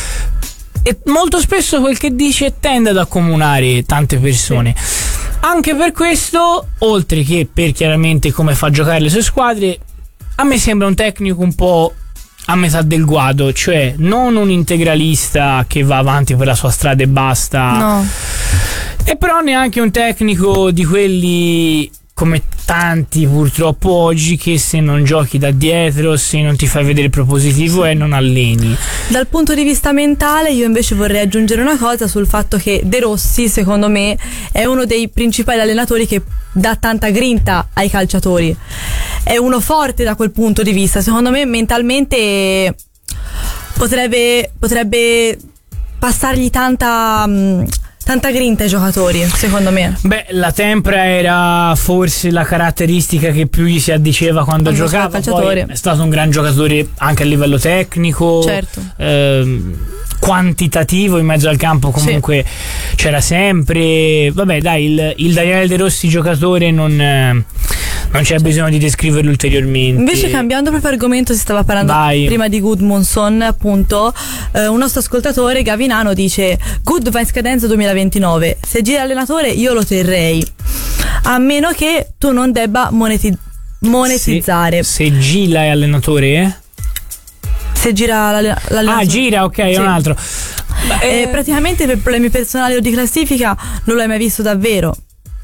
e molto spesso quel che dice tende ad accomunare tante persone. Sì. Anche per questo, oltre che per chiaramente come fa giocare le sue squadre, a me sembra un tecnico un po' a metà del guado, cioè non un integralista che va avanti per la sua strada e basta, no, e però neanche un tecnico di quelli come tanti purtroppo oggi, che se non giochi da dietro, se non ti fai vedere propositivo, sì, e non alleni. Dal punto di vista mentale io invece vorrei aggiungere una cosa sul fatto che De Rossi, secondo me, è uno dei principali allenatori che dà tanta grinta ai calciatori, è uno forte da quel punto di vista. Secondo me mentalmente potrebbe, potrebbe passargli tanta... Mh, tanta grinta ai giocatori, secondo me. Beh, la tempra era forse la caratteristica che più gli si addiceva quando, quando giocava. Poi è stato un gran giocatore anche a livello tecnico, certo, ehm, quantitativo in mezzo al campo comunque, sì, c'era sempre. Vabbè, dai, il, il Daniele De Rossi giocatore non, eh, non c'è bisogno di descriverlo ulteriormente. Invece, cambiando proprio argomento, si stava parlando Vai. prima di Gudmundsson, appunto. Eh, un nostro ascoltatore, Gavinano, dice: Good va in scadenza duemilaventinove. Se gira allenatore, io lo terrei, a meno che tu non debba moneti- monetizzare. Se, se Gila è allenatore, eh? Se gira l'alle- l'allenatore. Ah, gira, ok, è Sì. un altro. Eh, Eh, praticamente per problemi personali o di classifica non l'hai mai visto davvero.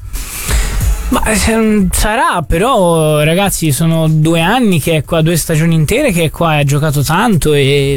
Ma eh, sarà, però ragazzi, sono due anni che è qua, due stagioni intere che è qua, ha giocato tanto e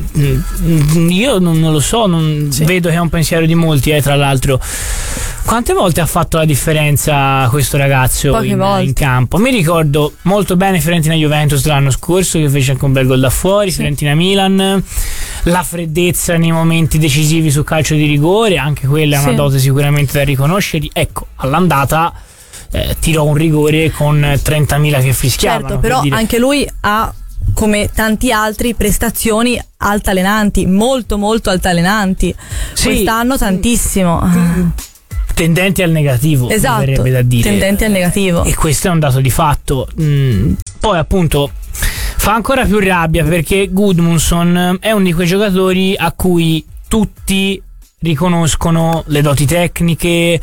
mm, io non, non lo so, non Sì. vedo che è un pensiero di molti, eh, tra l'altro. Quante volte ha fatto la differenza questo ragazzo Poche in, volte. in campo? Mi ricordo molto bene Fiorentina-Juventus l'anno scorso, che fece anche un bel gol da fuori, Sì. Fiorentina-Milan, la freddezza nei momenti decisivi su calcio di rigore, anche quella è una Sì. dote sicuramente da riconoscergli. Ecco, all'andata eh, tirò un rigore con trentamila che fischiavano. Certo, per però dire. anche lui ha, come tanti altri, prestazioni altalenanti, molto molto altalenanti. Sì. Quest'anno tantissimo. Tendenti al negativo, mi Esatto, verrebbe da dire. tendenti al negativo. E questo è un dato di fatto. Mm, poi appunto fa ancora più rabbia perché Gudmundsson è uno di quei giocatori a cui tutti riconoscono le doti tecniche,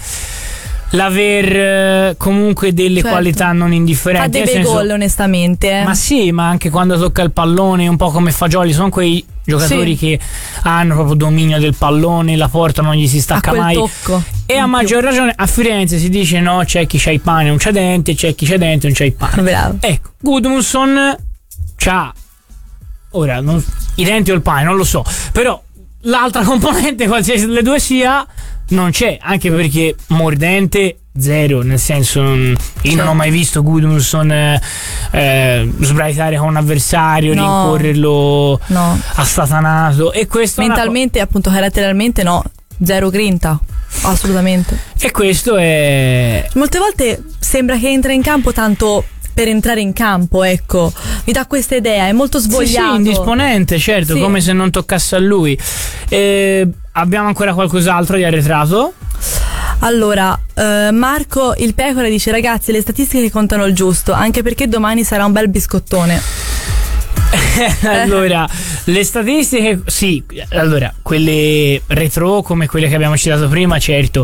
l'aver eh, comunque delle Certo. qualità non indifferenti. Fa dei nel bei senso- gol, onestamente. eh. Ma sì, ma anche quando tocca il pallone, un po' come Fagioli, sono quei giocatori Sì. che hanno proprio dominio del pallone, la porta non gli si a stacca quel mai. tocco. E a in maggior ragione a Firenze si dice no, c'è chi c'ha i pani e non c'ha denti, c'è chi c'ha denti e non c'ha i pani. più. Bravo. Ecco, Gudmundsson c'ha ora non, i denti o il pane, non lo so, però l'altra componente, qualsiasi delle due sia, non c'è, anche perché mordente zero, nel senso non- io non ho mai visto Gudmundsson eh, eh, sbraitare con un avversario, No. rincorrerlo No. assatanato, e questo è una co- Mentalmente, appunto, caratterialmente no, zero grinta. Assolutamente. e questo è Molte volte sembra che entra in campo tanto per entrare in campo, ecco. Mi dà questa idea, è molto Sì, svogliato. sì, indisponente, certo, Sì. come se non toccasse a lui. Eh, abbiamo ancora qualcos'altro di arretrato? Allora, eh, Marco il Pecora dice: ragazzi, le statistiche contano il giusto, anche perché domani sarà un bel biscottone. Allora, le statistiche, sì, allora, quelle retro come quelle che abbiamo citato prima, certo.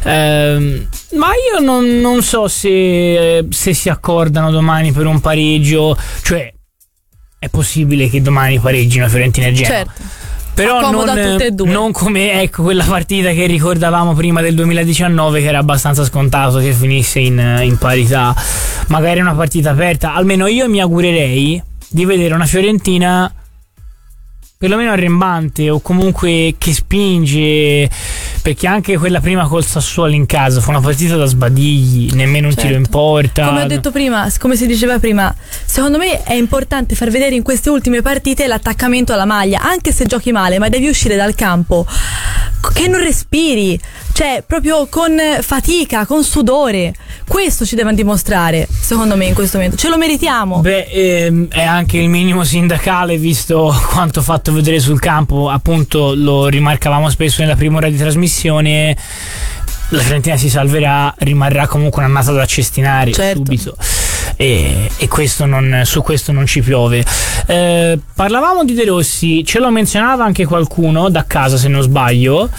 Ehm, ma io non, non so se, se si accordano domani per un pareggio, cioè è possibile che domani pareggino Fiorentina e Genoa. Certo. Però Accomoda non, tutte e due. non come ecco quella partita che ricordavamo prima del duemiladiciannove, che era abbastanza scontato che finisse in, in parità. Magari una partita aperta. Almeno io mi augurerei di vedere una Fiorentina perlomeno arrembante, o comunque che spinge, perché anche quella prima col Sassuolo in casa fu una partita da sbadigli, nemmeno un Certo. tiro in porta. Come ho detto prima, come si diceva prima, secondo me è importante far vedere in queste ultime partite l'attaccamento alla maglia, anche se giochi male, ma devi uscire dal campo che non respiri, cioè proprio con fatica, con sudore. Questo ci devono dimostrare, secondo me, in questo momento. Ce lo meritiamo. Beh, ehm, è anche il minimo sindacale, visto quanto fatto vedere sul campo. Appunto, lo rimarcavamo spesso nella prima ora di trasmissione. La Fiorentina si salverà, rimarrà comunque un'annata da cestinare, Certo. subito. E, e questo non, su questo non ci piove. Eh, parlavamo di De Rossi, ce lo menzionava anche qualcuno da casa, se non sbaglio,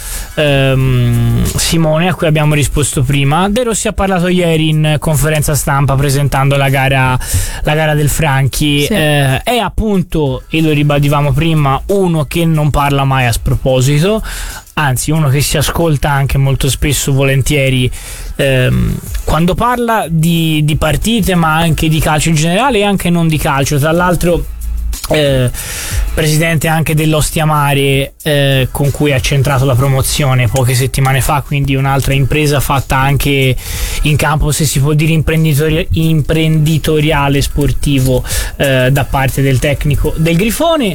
ehm, Simone, a cui abbiamo risposto prima. De Rossi ha parlato ieri in conferenza stampa presentando la gara, la gara del Franchi. Sì. Eh, è appunto, e lo ribadivamo prima, uno che non parla mai a sproposito, anzi uno che si ascolta anche molto spesso, volentieri, ehm, quando parla di, di partite, ma anche di calcio in generale e anche non di calcio. Tra l'altro eh, presidente anche dell'Ostia Mare, eh, con cui ha centrato la promozione poche settimane fa, quindi un'altra impresa fatta anche in campo, se si può dire, imprenditori- imprenditoriale sportivo, eh, da parte del tecnico del Grifone,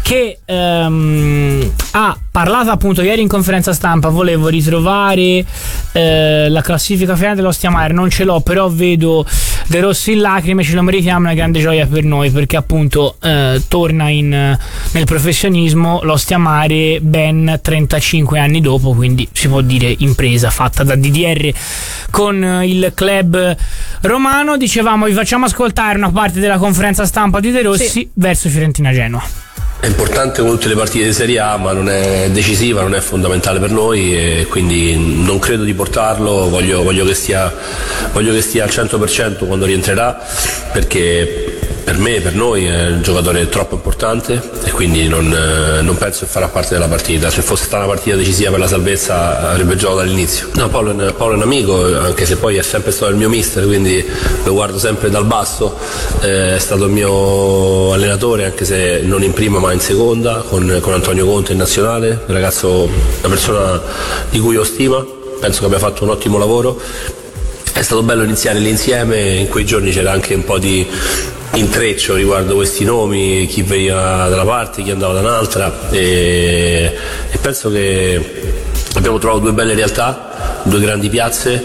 che ehm, ha parlato appunto ieri in conferenza stampa. Volevo ritrovare eh, la classifica finale dell'Ostia Mare, non ce l'ho, però vedo De Rossi in lacrime, ce lo meritiamo, una grande gioia per noi, perché appunto eh, torna in, nel professionismo l'Ostia Mare ben trentacinque anni dopo, quindi si può dire impresa fatta da D D R con il club romano. Dicevamo, vi facciamo ascoltare una parte della conferenza stampa di De Rossi sì. verso Fiorentina Genoa. È importante come tutte le partite di Serie A, ma non è decisiva, non è fondamentale per noi, e quindi non credo di portarlo. Voglio, voglio, che, stia, voglio che stia al cento per cento quando rientrerà, perché per me, per noi è un giocatore troppo importante e quindi non, non penso che farà parte della partita. Se fosse stata una partita decisiva per la salvezza avrebbe giocato dall'inizio. No, Paolo è, Paolo è un amico, anche se poi è sempre stato il mio mister, quindi lo guardo sempre dal basso. Eh, è stato il mio allenatore, anche se non in prima ma in seconda, con, con Antonio Conte in nazionale, un ragazzo, una persona di cui ho stima, penso che abbia fatto un ottimo lavoro. È stato bello iniziare l'insieme, in quei giorni c'era anche un po' di intreccio riguardo questi nomi, chi veniva da una parte, chi andava da un'altra, e, e penso che abbiamo trovato due belle realtà, due grandi piazze,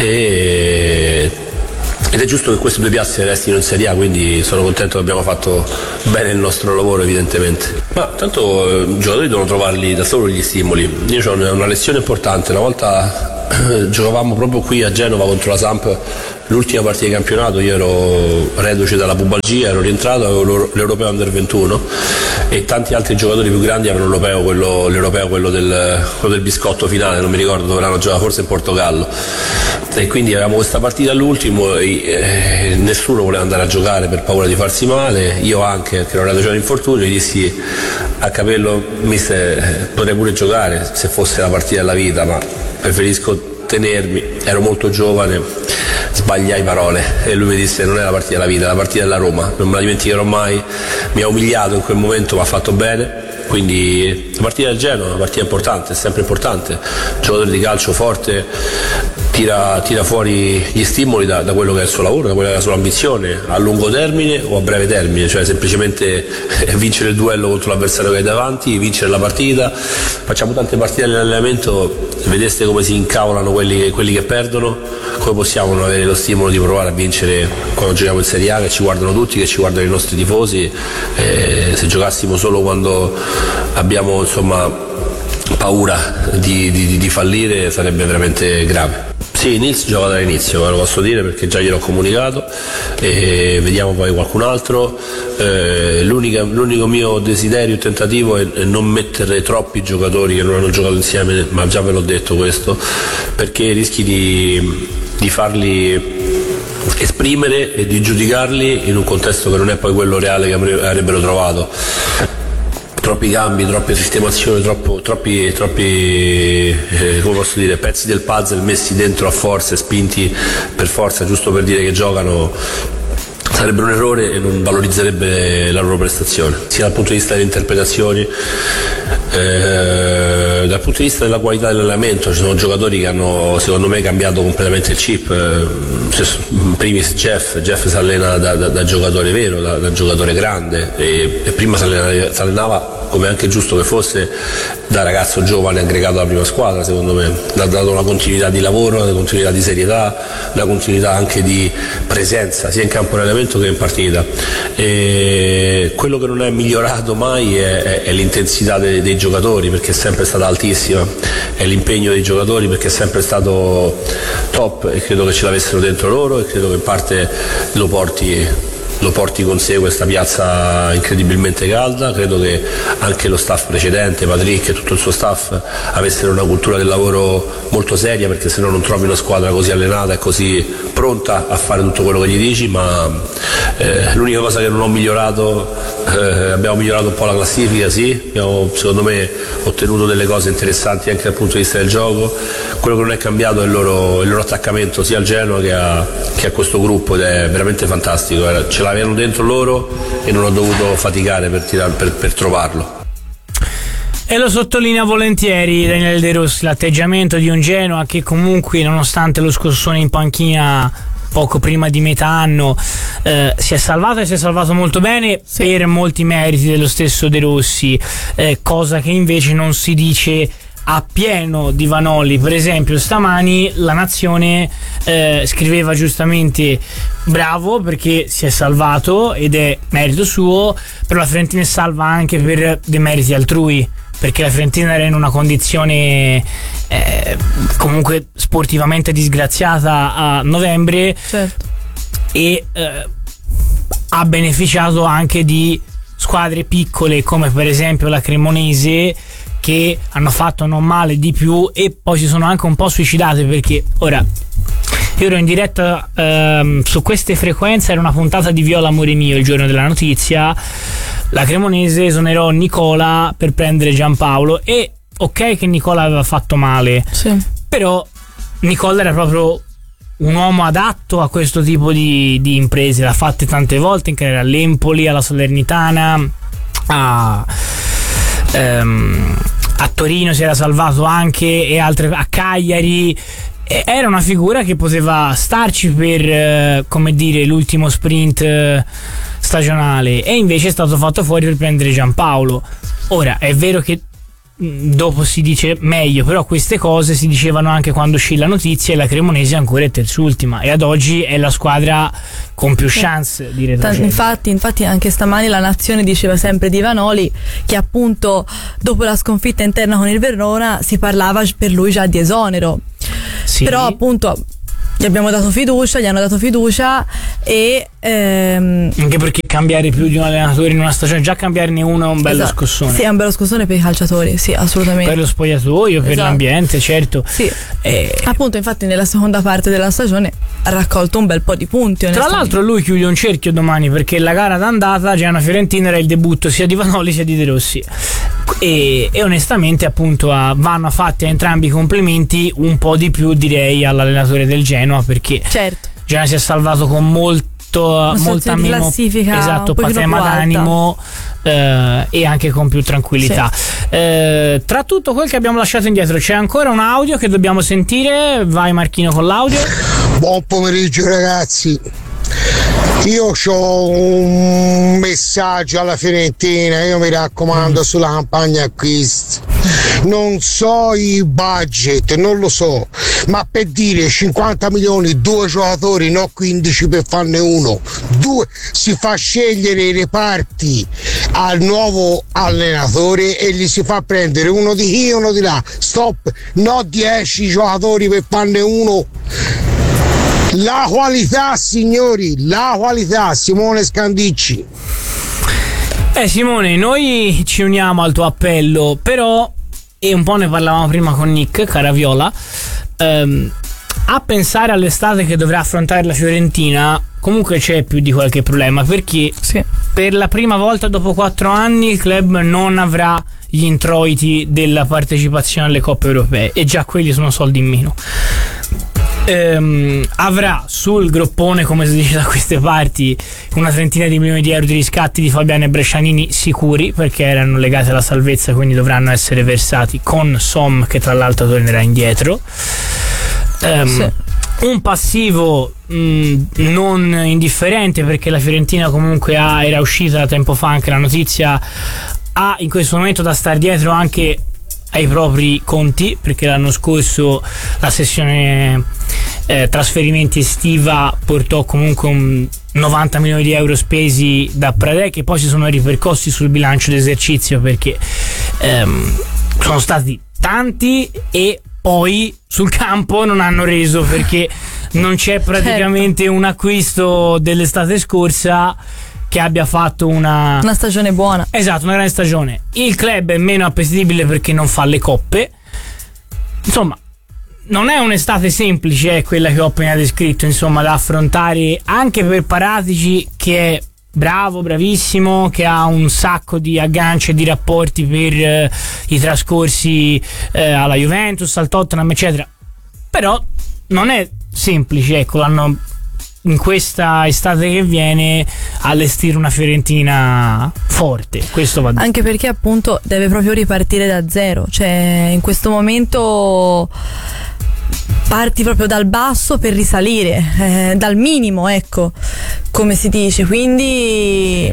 e, ed è giusto che queste due piazze restino in Serie A, quindi sono contento che abbiamo fatto bene il nostro lavoro, evidentemente. Ma tanto eh, i giocatori devono trovarli da solo gli stimoli. Io ho una, una lezione importante, una volta giocavamo proprio qui a Genova contro la Samp, l'ultima partita di campionato. Io ero reduce dalla pubalgia, ero rientrato, avevo l'Europeo Under ventuno e tanti altri giocatori più grandi avevano l'Europeo, quello, l'Europeo quello, del, quello del biscotto finale, non mi ricordo dove erano giocato, forse in Portogallo, e quindi avevamo questa partita all'ultimo e eh, nessuno voleva andare a giocare per paura di farsi male, io anche, perché ero reduce dall'infortunio. Gli dissi a capello: mister, potrei pure giocare se fosse la partita della vita, ma preferisco tenermi, ero molto giovane. Sbagliai parole e lui mi disse: non è la partita della vita, è la partita della Roma. Non me la dimenticherò mai, mi ha umiliato in quel momento, ma ha fatto bene. Quindi la partita del Genoa è una partita importante, è sempre importante. Giocatore di calcio forte, tira, tira fuori gli stimoli da, da quello che è il suo lavoro, da quella che è la sua ambizione, a lungo termine o a breve termine, cioè semplicemente vincere il duello contro l'avversario che hai davanti, vincere la partita. Facciamo tante partite nell'allenamento, vedeste come si incavolano quelli, quelli che perdono, come possiamo non avere lo stimolo di provare a vincere quando giochiamo in Serie A, che ci guardano tutti, che ci guardano i nostri tifosi. Eh, se giocassimo solo quando abbiamo, insomma, paura di, di, di fallire sarebbe veramente grave. Sì, Nils gioca dall'inizio, lo posso dire perché già gliel'ho comunicato, e vediamo poi qualcun altro. Eh, l'unico mio desiderio e tentativo è, è non mettere troppi giocatori che non hanno giocato insieme, ma già ve l'ho detto questo, perché rischi di, di farli esprimere e di giudicarli in un contesto che non è poi quello reale che avrebbero trovato. Troppi cambi, troppe sistemazioni, troppo, troppi, troppi eh, come posso dire, pezzi del puzzle messi dentro a forza e spinti per forza giusto per dire che giocano, sarebbe un errore e non valorizzerebbe la loro prestazione, sia dal punto di vista delle interpretazioni, eh, dal punto di vista della qualità dell'allenamento. Ci sono giocatori che hanno, secondo me, cambiato completamente il chip. Eh, in primis Jeff, Jeff si allena da, da, da giocatore vero, da, da giocatore grande, e, e prima si allenava, si allenava, come anche giusto che fosse, da ragazzo giovane aggregato alla prima squadra. Secondo me ha dato una continuità di lavoro, una continuità di serietà, una continuità anche di presenza sia in campo di allenamento che in partita. E quello che non è migliorato mai è, è, è l'intensità dei, dei giocatori, perché è sempre stata altissima, è l'impegno dei giocatori, perché è sempre stato top, e credo che ce l'avessero dentro loro, e credo che in parte lo porti lo porti con sé questa piazza incredibilmente calda. Credo che anche lo staff precedente, Patrick e tutto il suo staff, avessero una cultura del lavoro molto seria, perché se no non trovi una squadra così allenata e così pronta a fare tutto quello che gli dici. Ma eh, l'unica cosa che non ho migliorato, eh, abbiamo migliorato un po' la classifica, sì, abbiamo secondo me ottenuto delle cose interessanti anche dal punto di vista del gioco. Quello che non è cambiato è il loro, il loro attaccamento sia al Genoa che a, che a questo gruppo, ed è veramente fantastico. Era, ce l'avevano dentro loro e non ho dovuto faticare per, tirar, per, per trovarlo. E lo sottolinea volentieri Daniele De Rossi, l'atteggiamento di un Genoa che comunque, nonostante lo scossone in panchina poco prima di metà anno, eh, si è salvato e si è salvato molto bene, sì, per molti meriti dello stesso De Rossi, eh, cosa che invece non si dice appieno di Vanoli. Per esempio stamani La Nazione eh, scriveva giustamente bravo perché si è salvato ed è merito suo, però la Fiorentina è salva anche per dei meriti altrui, perché la Fiorentina era in una condizione eh, comunque sportivamente disgraziata a novembre, certo, e eh, ha beneficiato anche di squadre piccole come per esempio la Cremonese, che hanno fatto non male di più e poi si sono anche un po' suicidate, perché ora io ero in diretta ehm, su queste frequenze, era una puntata di Viola Amore Mio il giorno della notizia. La Cremonese esonerò Nicola per prendere Giampaolo, e ok che Nicola aveva fatto male, sì, però Nicola era proprio un uomo adatto a questo tipo di, di imprese, l'ha fatte tante volte in carriera all'Empoli, alla Salernitana, a ehm, a Torino si era salvato anche, e altre, a Cagliari. Era una figura che poteva starci per eh, come dire l'ultimo sprint eh, stagionale, e invece è stato fatto fuori per prendere Giampaolo. Ora è vero che mh, dopo si dice meglio, però queste cose si dicevano anche quando uscì la notizia e la Cremonese ancora è terzultima, e ad oggi è la squadra con più chance di retrocedere. Infatti, infatti anche stamani La Nazione diceva sempre di Vanoli, che appunto dopo la sconfitta interna con il Verona si parlava per lui già di esonero. Sì. Però appunto gli abbiamo dato fiducia, gli hanno dato fiducia, e ehm, anche perché cambiare più di un allenatore in una stagione, già cambiarne uno è un bello esatto, scossone. sì, è un bello scossone per i calciatori, sì, assolutamente, per lo spogliatoio, per esatto, l'ambiente, certo, sì. E appunto infatti nella seconda parte della stagione ha raccolto un bel po' di punti, tra l'altro lui chiude un cerchio domani, perché la gara d'andata Genoa-Fiorentina era il debutto sia di Vanoli sia di De Rossi, e, e onestamente appunto a, vanno fatti a entrambi i complimenti, un po' di più direi all'allenatore del Genoa, perché certo, Genoa si è salvato con molto molta meno classifica, esatto, patema d'animo, eh, e anche con più tranquillità, sì. eh, tra tutto quel che abbiamo lasciato indietro c'è ancora un audio che dobbiamo sentire. Vai Marchino con l'audio. Buon pomeriggio ragazzi, io ho un messaggio alla Fiorentina, io mi raccomando, mm. sulla campagna acquisti, non so i budget, non lo so, ma per dire cinquanta milioni, due giocatori, no quindici per farne uno, due, si fa scegliere i reparti al nuovo allenatore e gli si fa prendere uno di qui e uno di là, stop, no dieci giocatori per farne uno. La qualità, signori, la qualità. Simone Scandicci. Eh Simone, noi ci uniamo al tuo appello, però, e un po' ne parlavamo prima con Nick, cara Viola, ehm, a pensare all'estate che dovrà affrontare la Fiorentina comunque c'è più di qualche problema, perché sì, per la prima volta dopo quattro anni il club non avrà gli introiti della partecipazione alle coppe europee, e già quelli sono soldi in meno. Ehm, avrà sul groppone, come si dice da queste parti, una trentina di milioni di euro di riscatti di Fabiano e Brescianini sicuri, perché erano legati alla salvezza, quindi dovranno essere versati, con Som che tra l'altro tornerà indietro. Ehm, sì. Un passivo mh, non indifferente, perché la Fiorentina comunque ha, era uscita da tempo fa anche la notizia, ha in questo momento da star dietro anche ai propri conti, perché l'anno scorso la sessione eh, trasferimenti estiva portò comunque un novanta milioni di euro spesi da Pradè, che poi si sono ripercossi sul bilancio d'esercizio, perché ehm, sono stati tanti e poi sul campo non hanno reso, perché non c'è praticamente certo. un acquisto dell'estate scorsa che abbia fatto una una stagione buona. Esatto, una grande stagione. Il club è meno appetibile perché non fa le coppe. Insomma, non è un'estate semplice, è quella che ho appena descritto, insomma, da affrontare anche per Paratici, che è bravo, bravissimo, che ha un sacco di agganci e di rapporti per eh, i trascorsi eh, alla Juventus, al Tottenham, eccetera. Però non è semplice, ecco, l'hanno in questa estate che viene allestire una Fiorentina forte, questo va detto. Anche perché appunto deve proprio ripartire da zero, cioè in questo momento parti proprio dal basso per risalire, eh, dal minimo, ecco, come si dice. Quindi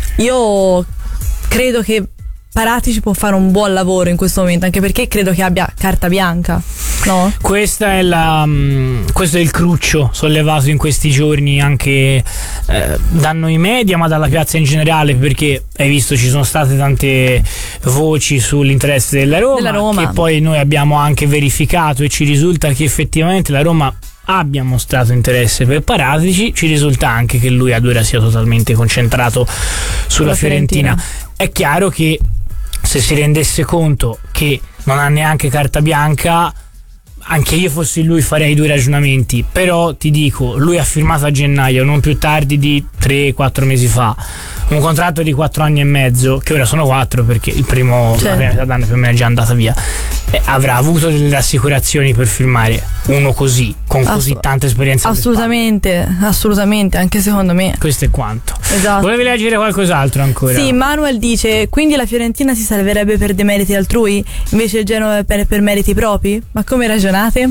io credo che Paratici può fare un buon lavoro in questo momento, anche perché credo che abbia carta bianca, no? Questa è la, mh, questo è il cruccio sollevato in questi giorni anche eh, da noi media, ma dalla piazza in generale, perché hai visto ci sono state tante voci sull'interesse della Roma, della Roma. che poi noi abbiamo anche verificato e ci risulta che effettivamente la Roma abbia mostrato interesse per Paratici. Ci risulta anche che lui ad ora sia totalmente concentrato sulla, sulla Fiorentina. Fiorentina. È chiaro che se si rendesse conto che non ha neanche carta bianca, anche io fossi lui farei due ragionamenti. Però ti dico, lui ha firmato a gennaio, non più tardi di tre quattro mesi fa, un contratto di quattro anni e mezzo, che ora sono quattro perché il primo, certo, la prima metà d'anno più o meno è già andata via. E avrà avuto delle assicurazioni per firmare uno così, con Assu- così tanta esperienza. Assolutamente, assolutamente, anche secondo me. Questo è quanto. Esatto. Volevi leggere qualcos'altro ancora? Sì, Manuel dice: quindi la Fiorentina si salverebbe per demeriti altrui, invece il Genoa per, per meriti propri? Ma come ragionate?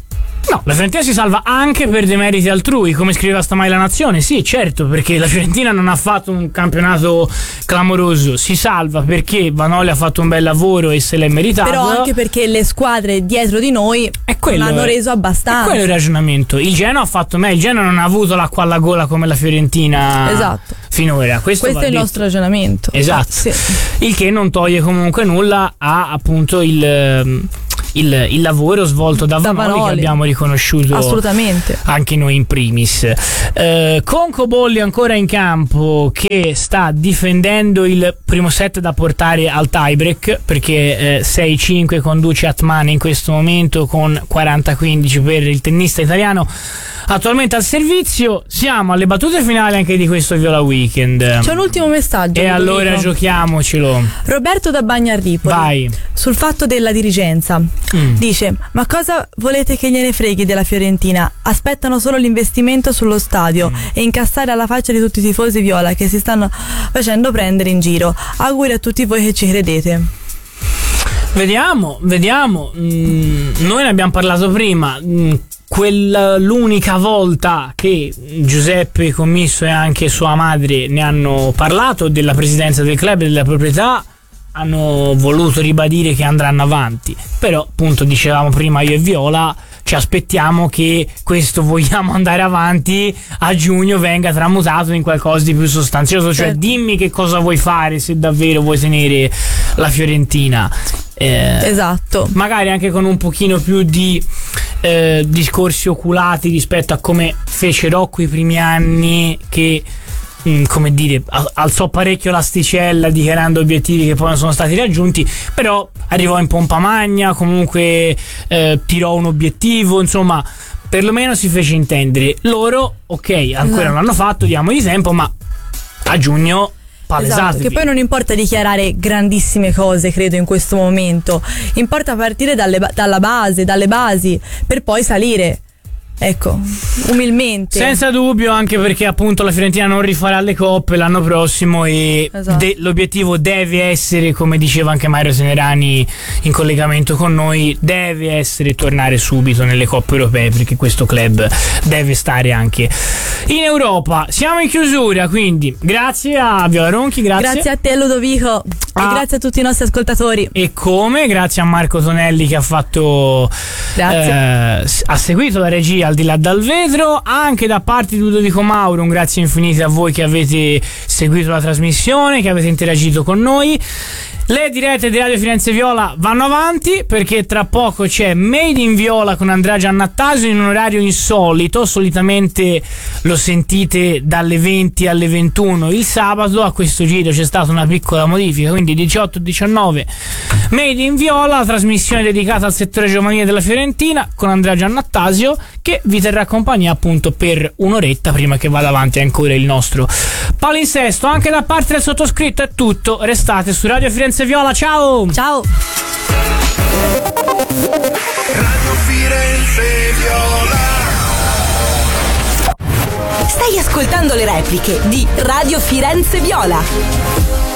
No, la Fiorentina si salva anche per demeriti altrui, come scriveva stamani La Nazione. Sì, certo, perché la Fiorentina non ha fatto un campionato clamoroso, si salva perché Vanoli ha fatto un bel lavoro e se l'è meritato. Però anche perché le squadre dietro di noi quello, non hanno reso abbastanza. È quello il ragionamento. Il Genoa ha fatto meglio, il Genoa non ha avuto l'acqua alla gola come la Fiorentina. Esatto. Finora. Questo, Questo è il detto. nostro ragionamento. Esatto. Ah, sì. Il che non toglie comunque nulla a appunto il... Il, il lavoro svolto da, da Vanoli, Vanoli, che abbiamo riconosciuto assolutamente anche noi in primis. eh, Conco Bolli ancora in campo, che sta difendendo il primo set da portare al tiebreak, perché eh, sei cinque conduce Atmane in questo momento con quaranta quindici per il tennista italiano attualmente al servizio. Siamo alle battute finali anche di questo Viola Weekend. C'è un ultimo messaggio e allora dico. Giochiamocelo. Roberto da Bagnardipoli. Vai. Sul fatto della dirigenza mm. dice: ma cosa volete che gliene freghi della Fiorentina? Aspettano solo l'investimento sullo stadio mm. e incassare alla faccia di tutti i tifosi viola che si stanno facendo prendere in giro. Auguri a tutti voi che ci credete. Vediamo, vediamo. Mm, noi ne abbiamo parlato prima. Mm, quella l'unica volta che Giuseppe Commisso e anche sua madre ne hanno parlato della presidenza del club e della proprietà, hanno voluto ribadire che andranno avanti. Però appunto dicevamo prima io e Viola, ci aspettiamo che questo vogliamo andare avanti a giugno venga tramutato in qualcosa di più sostanzioso. Cioè certo. Dimmi che cosa vuoi fare se davvero vuoi tenere la Fiorentina. Eh, esatto. Magari anche con un pochino più di eh, discorsi oculati rispetto a come fece Rocco i primi anni, che mh, come dire alzò parecchio l'asticella dichiarando obiettivi che poi non sono stati raggiunti, però arrivò in pompa magna, comunque eh, tirò un obiettivo, insomma perlomeno si fece intendere. Loro ok, ancora esatto. non l'hanno fatto, diamogli tempo, ma a giugno esatto, che poi non importa dichiarare grandissime cose, credo, in questo momento. Importa partire dalle, dalla base, dalle basi, per poi salire. Ecco, umilmente. Senza dubbio, anche perché appunto la Fiorentina non rifarà le coppe l'anno prossimo e esatto. de- l'obiettivo deve essere, come diceva anche Mario Senerani in collegamento con noi, deve essere tornare subito nelle coppe europee, perché questo club deve stare anche in Europa. Siamo in chiusura, quindi grazie a Viola Ronchi, grazie. Grazie a te Ludovico ah. e grazie a tutti i nostri ascoltatori. E come, grazie a Marco Tonelli che ha fatto eh, ha seguito la regia al di là dal vetro, anche da parte di Ludovico Mauro un grazie infinite a voi che avete seguito la trasmissione, che avete interagito con noi. Le dirette di Radio Firenze Viola vanno avanti, perché tra poco c'è Made in Viola con Andrea Giannattasio in un orario insolito. Solitamente lo sentite dalle venti alle ventuno il sabato, a questo giro c'è stata una piccola modifica, quindi diciotto diciannove Made in Viola, la trasmissione dedicata al settore giovanile della Fiorentina con Andrea Giannattasio, che vi terrà compagnia appunto per un'oretta prima che vada avanti ancora il nostro palinsesto. Anche da parte del sottoscritto è tutto, restate su Radio Firenze Viola, ciao! Ciao! Radio Firenze Viola. Stai ascoltando le repliche di Radio Firenze Viola.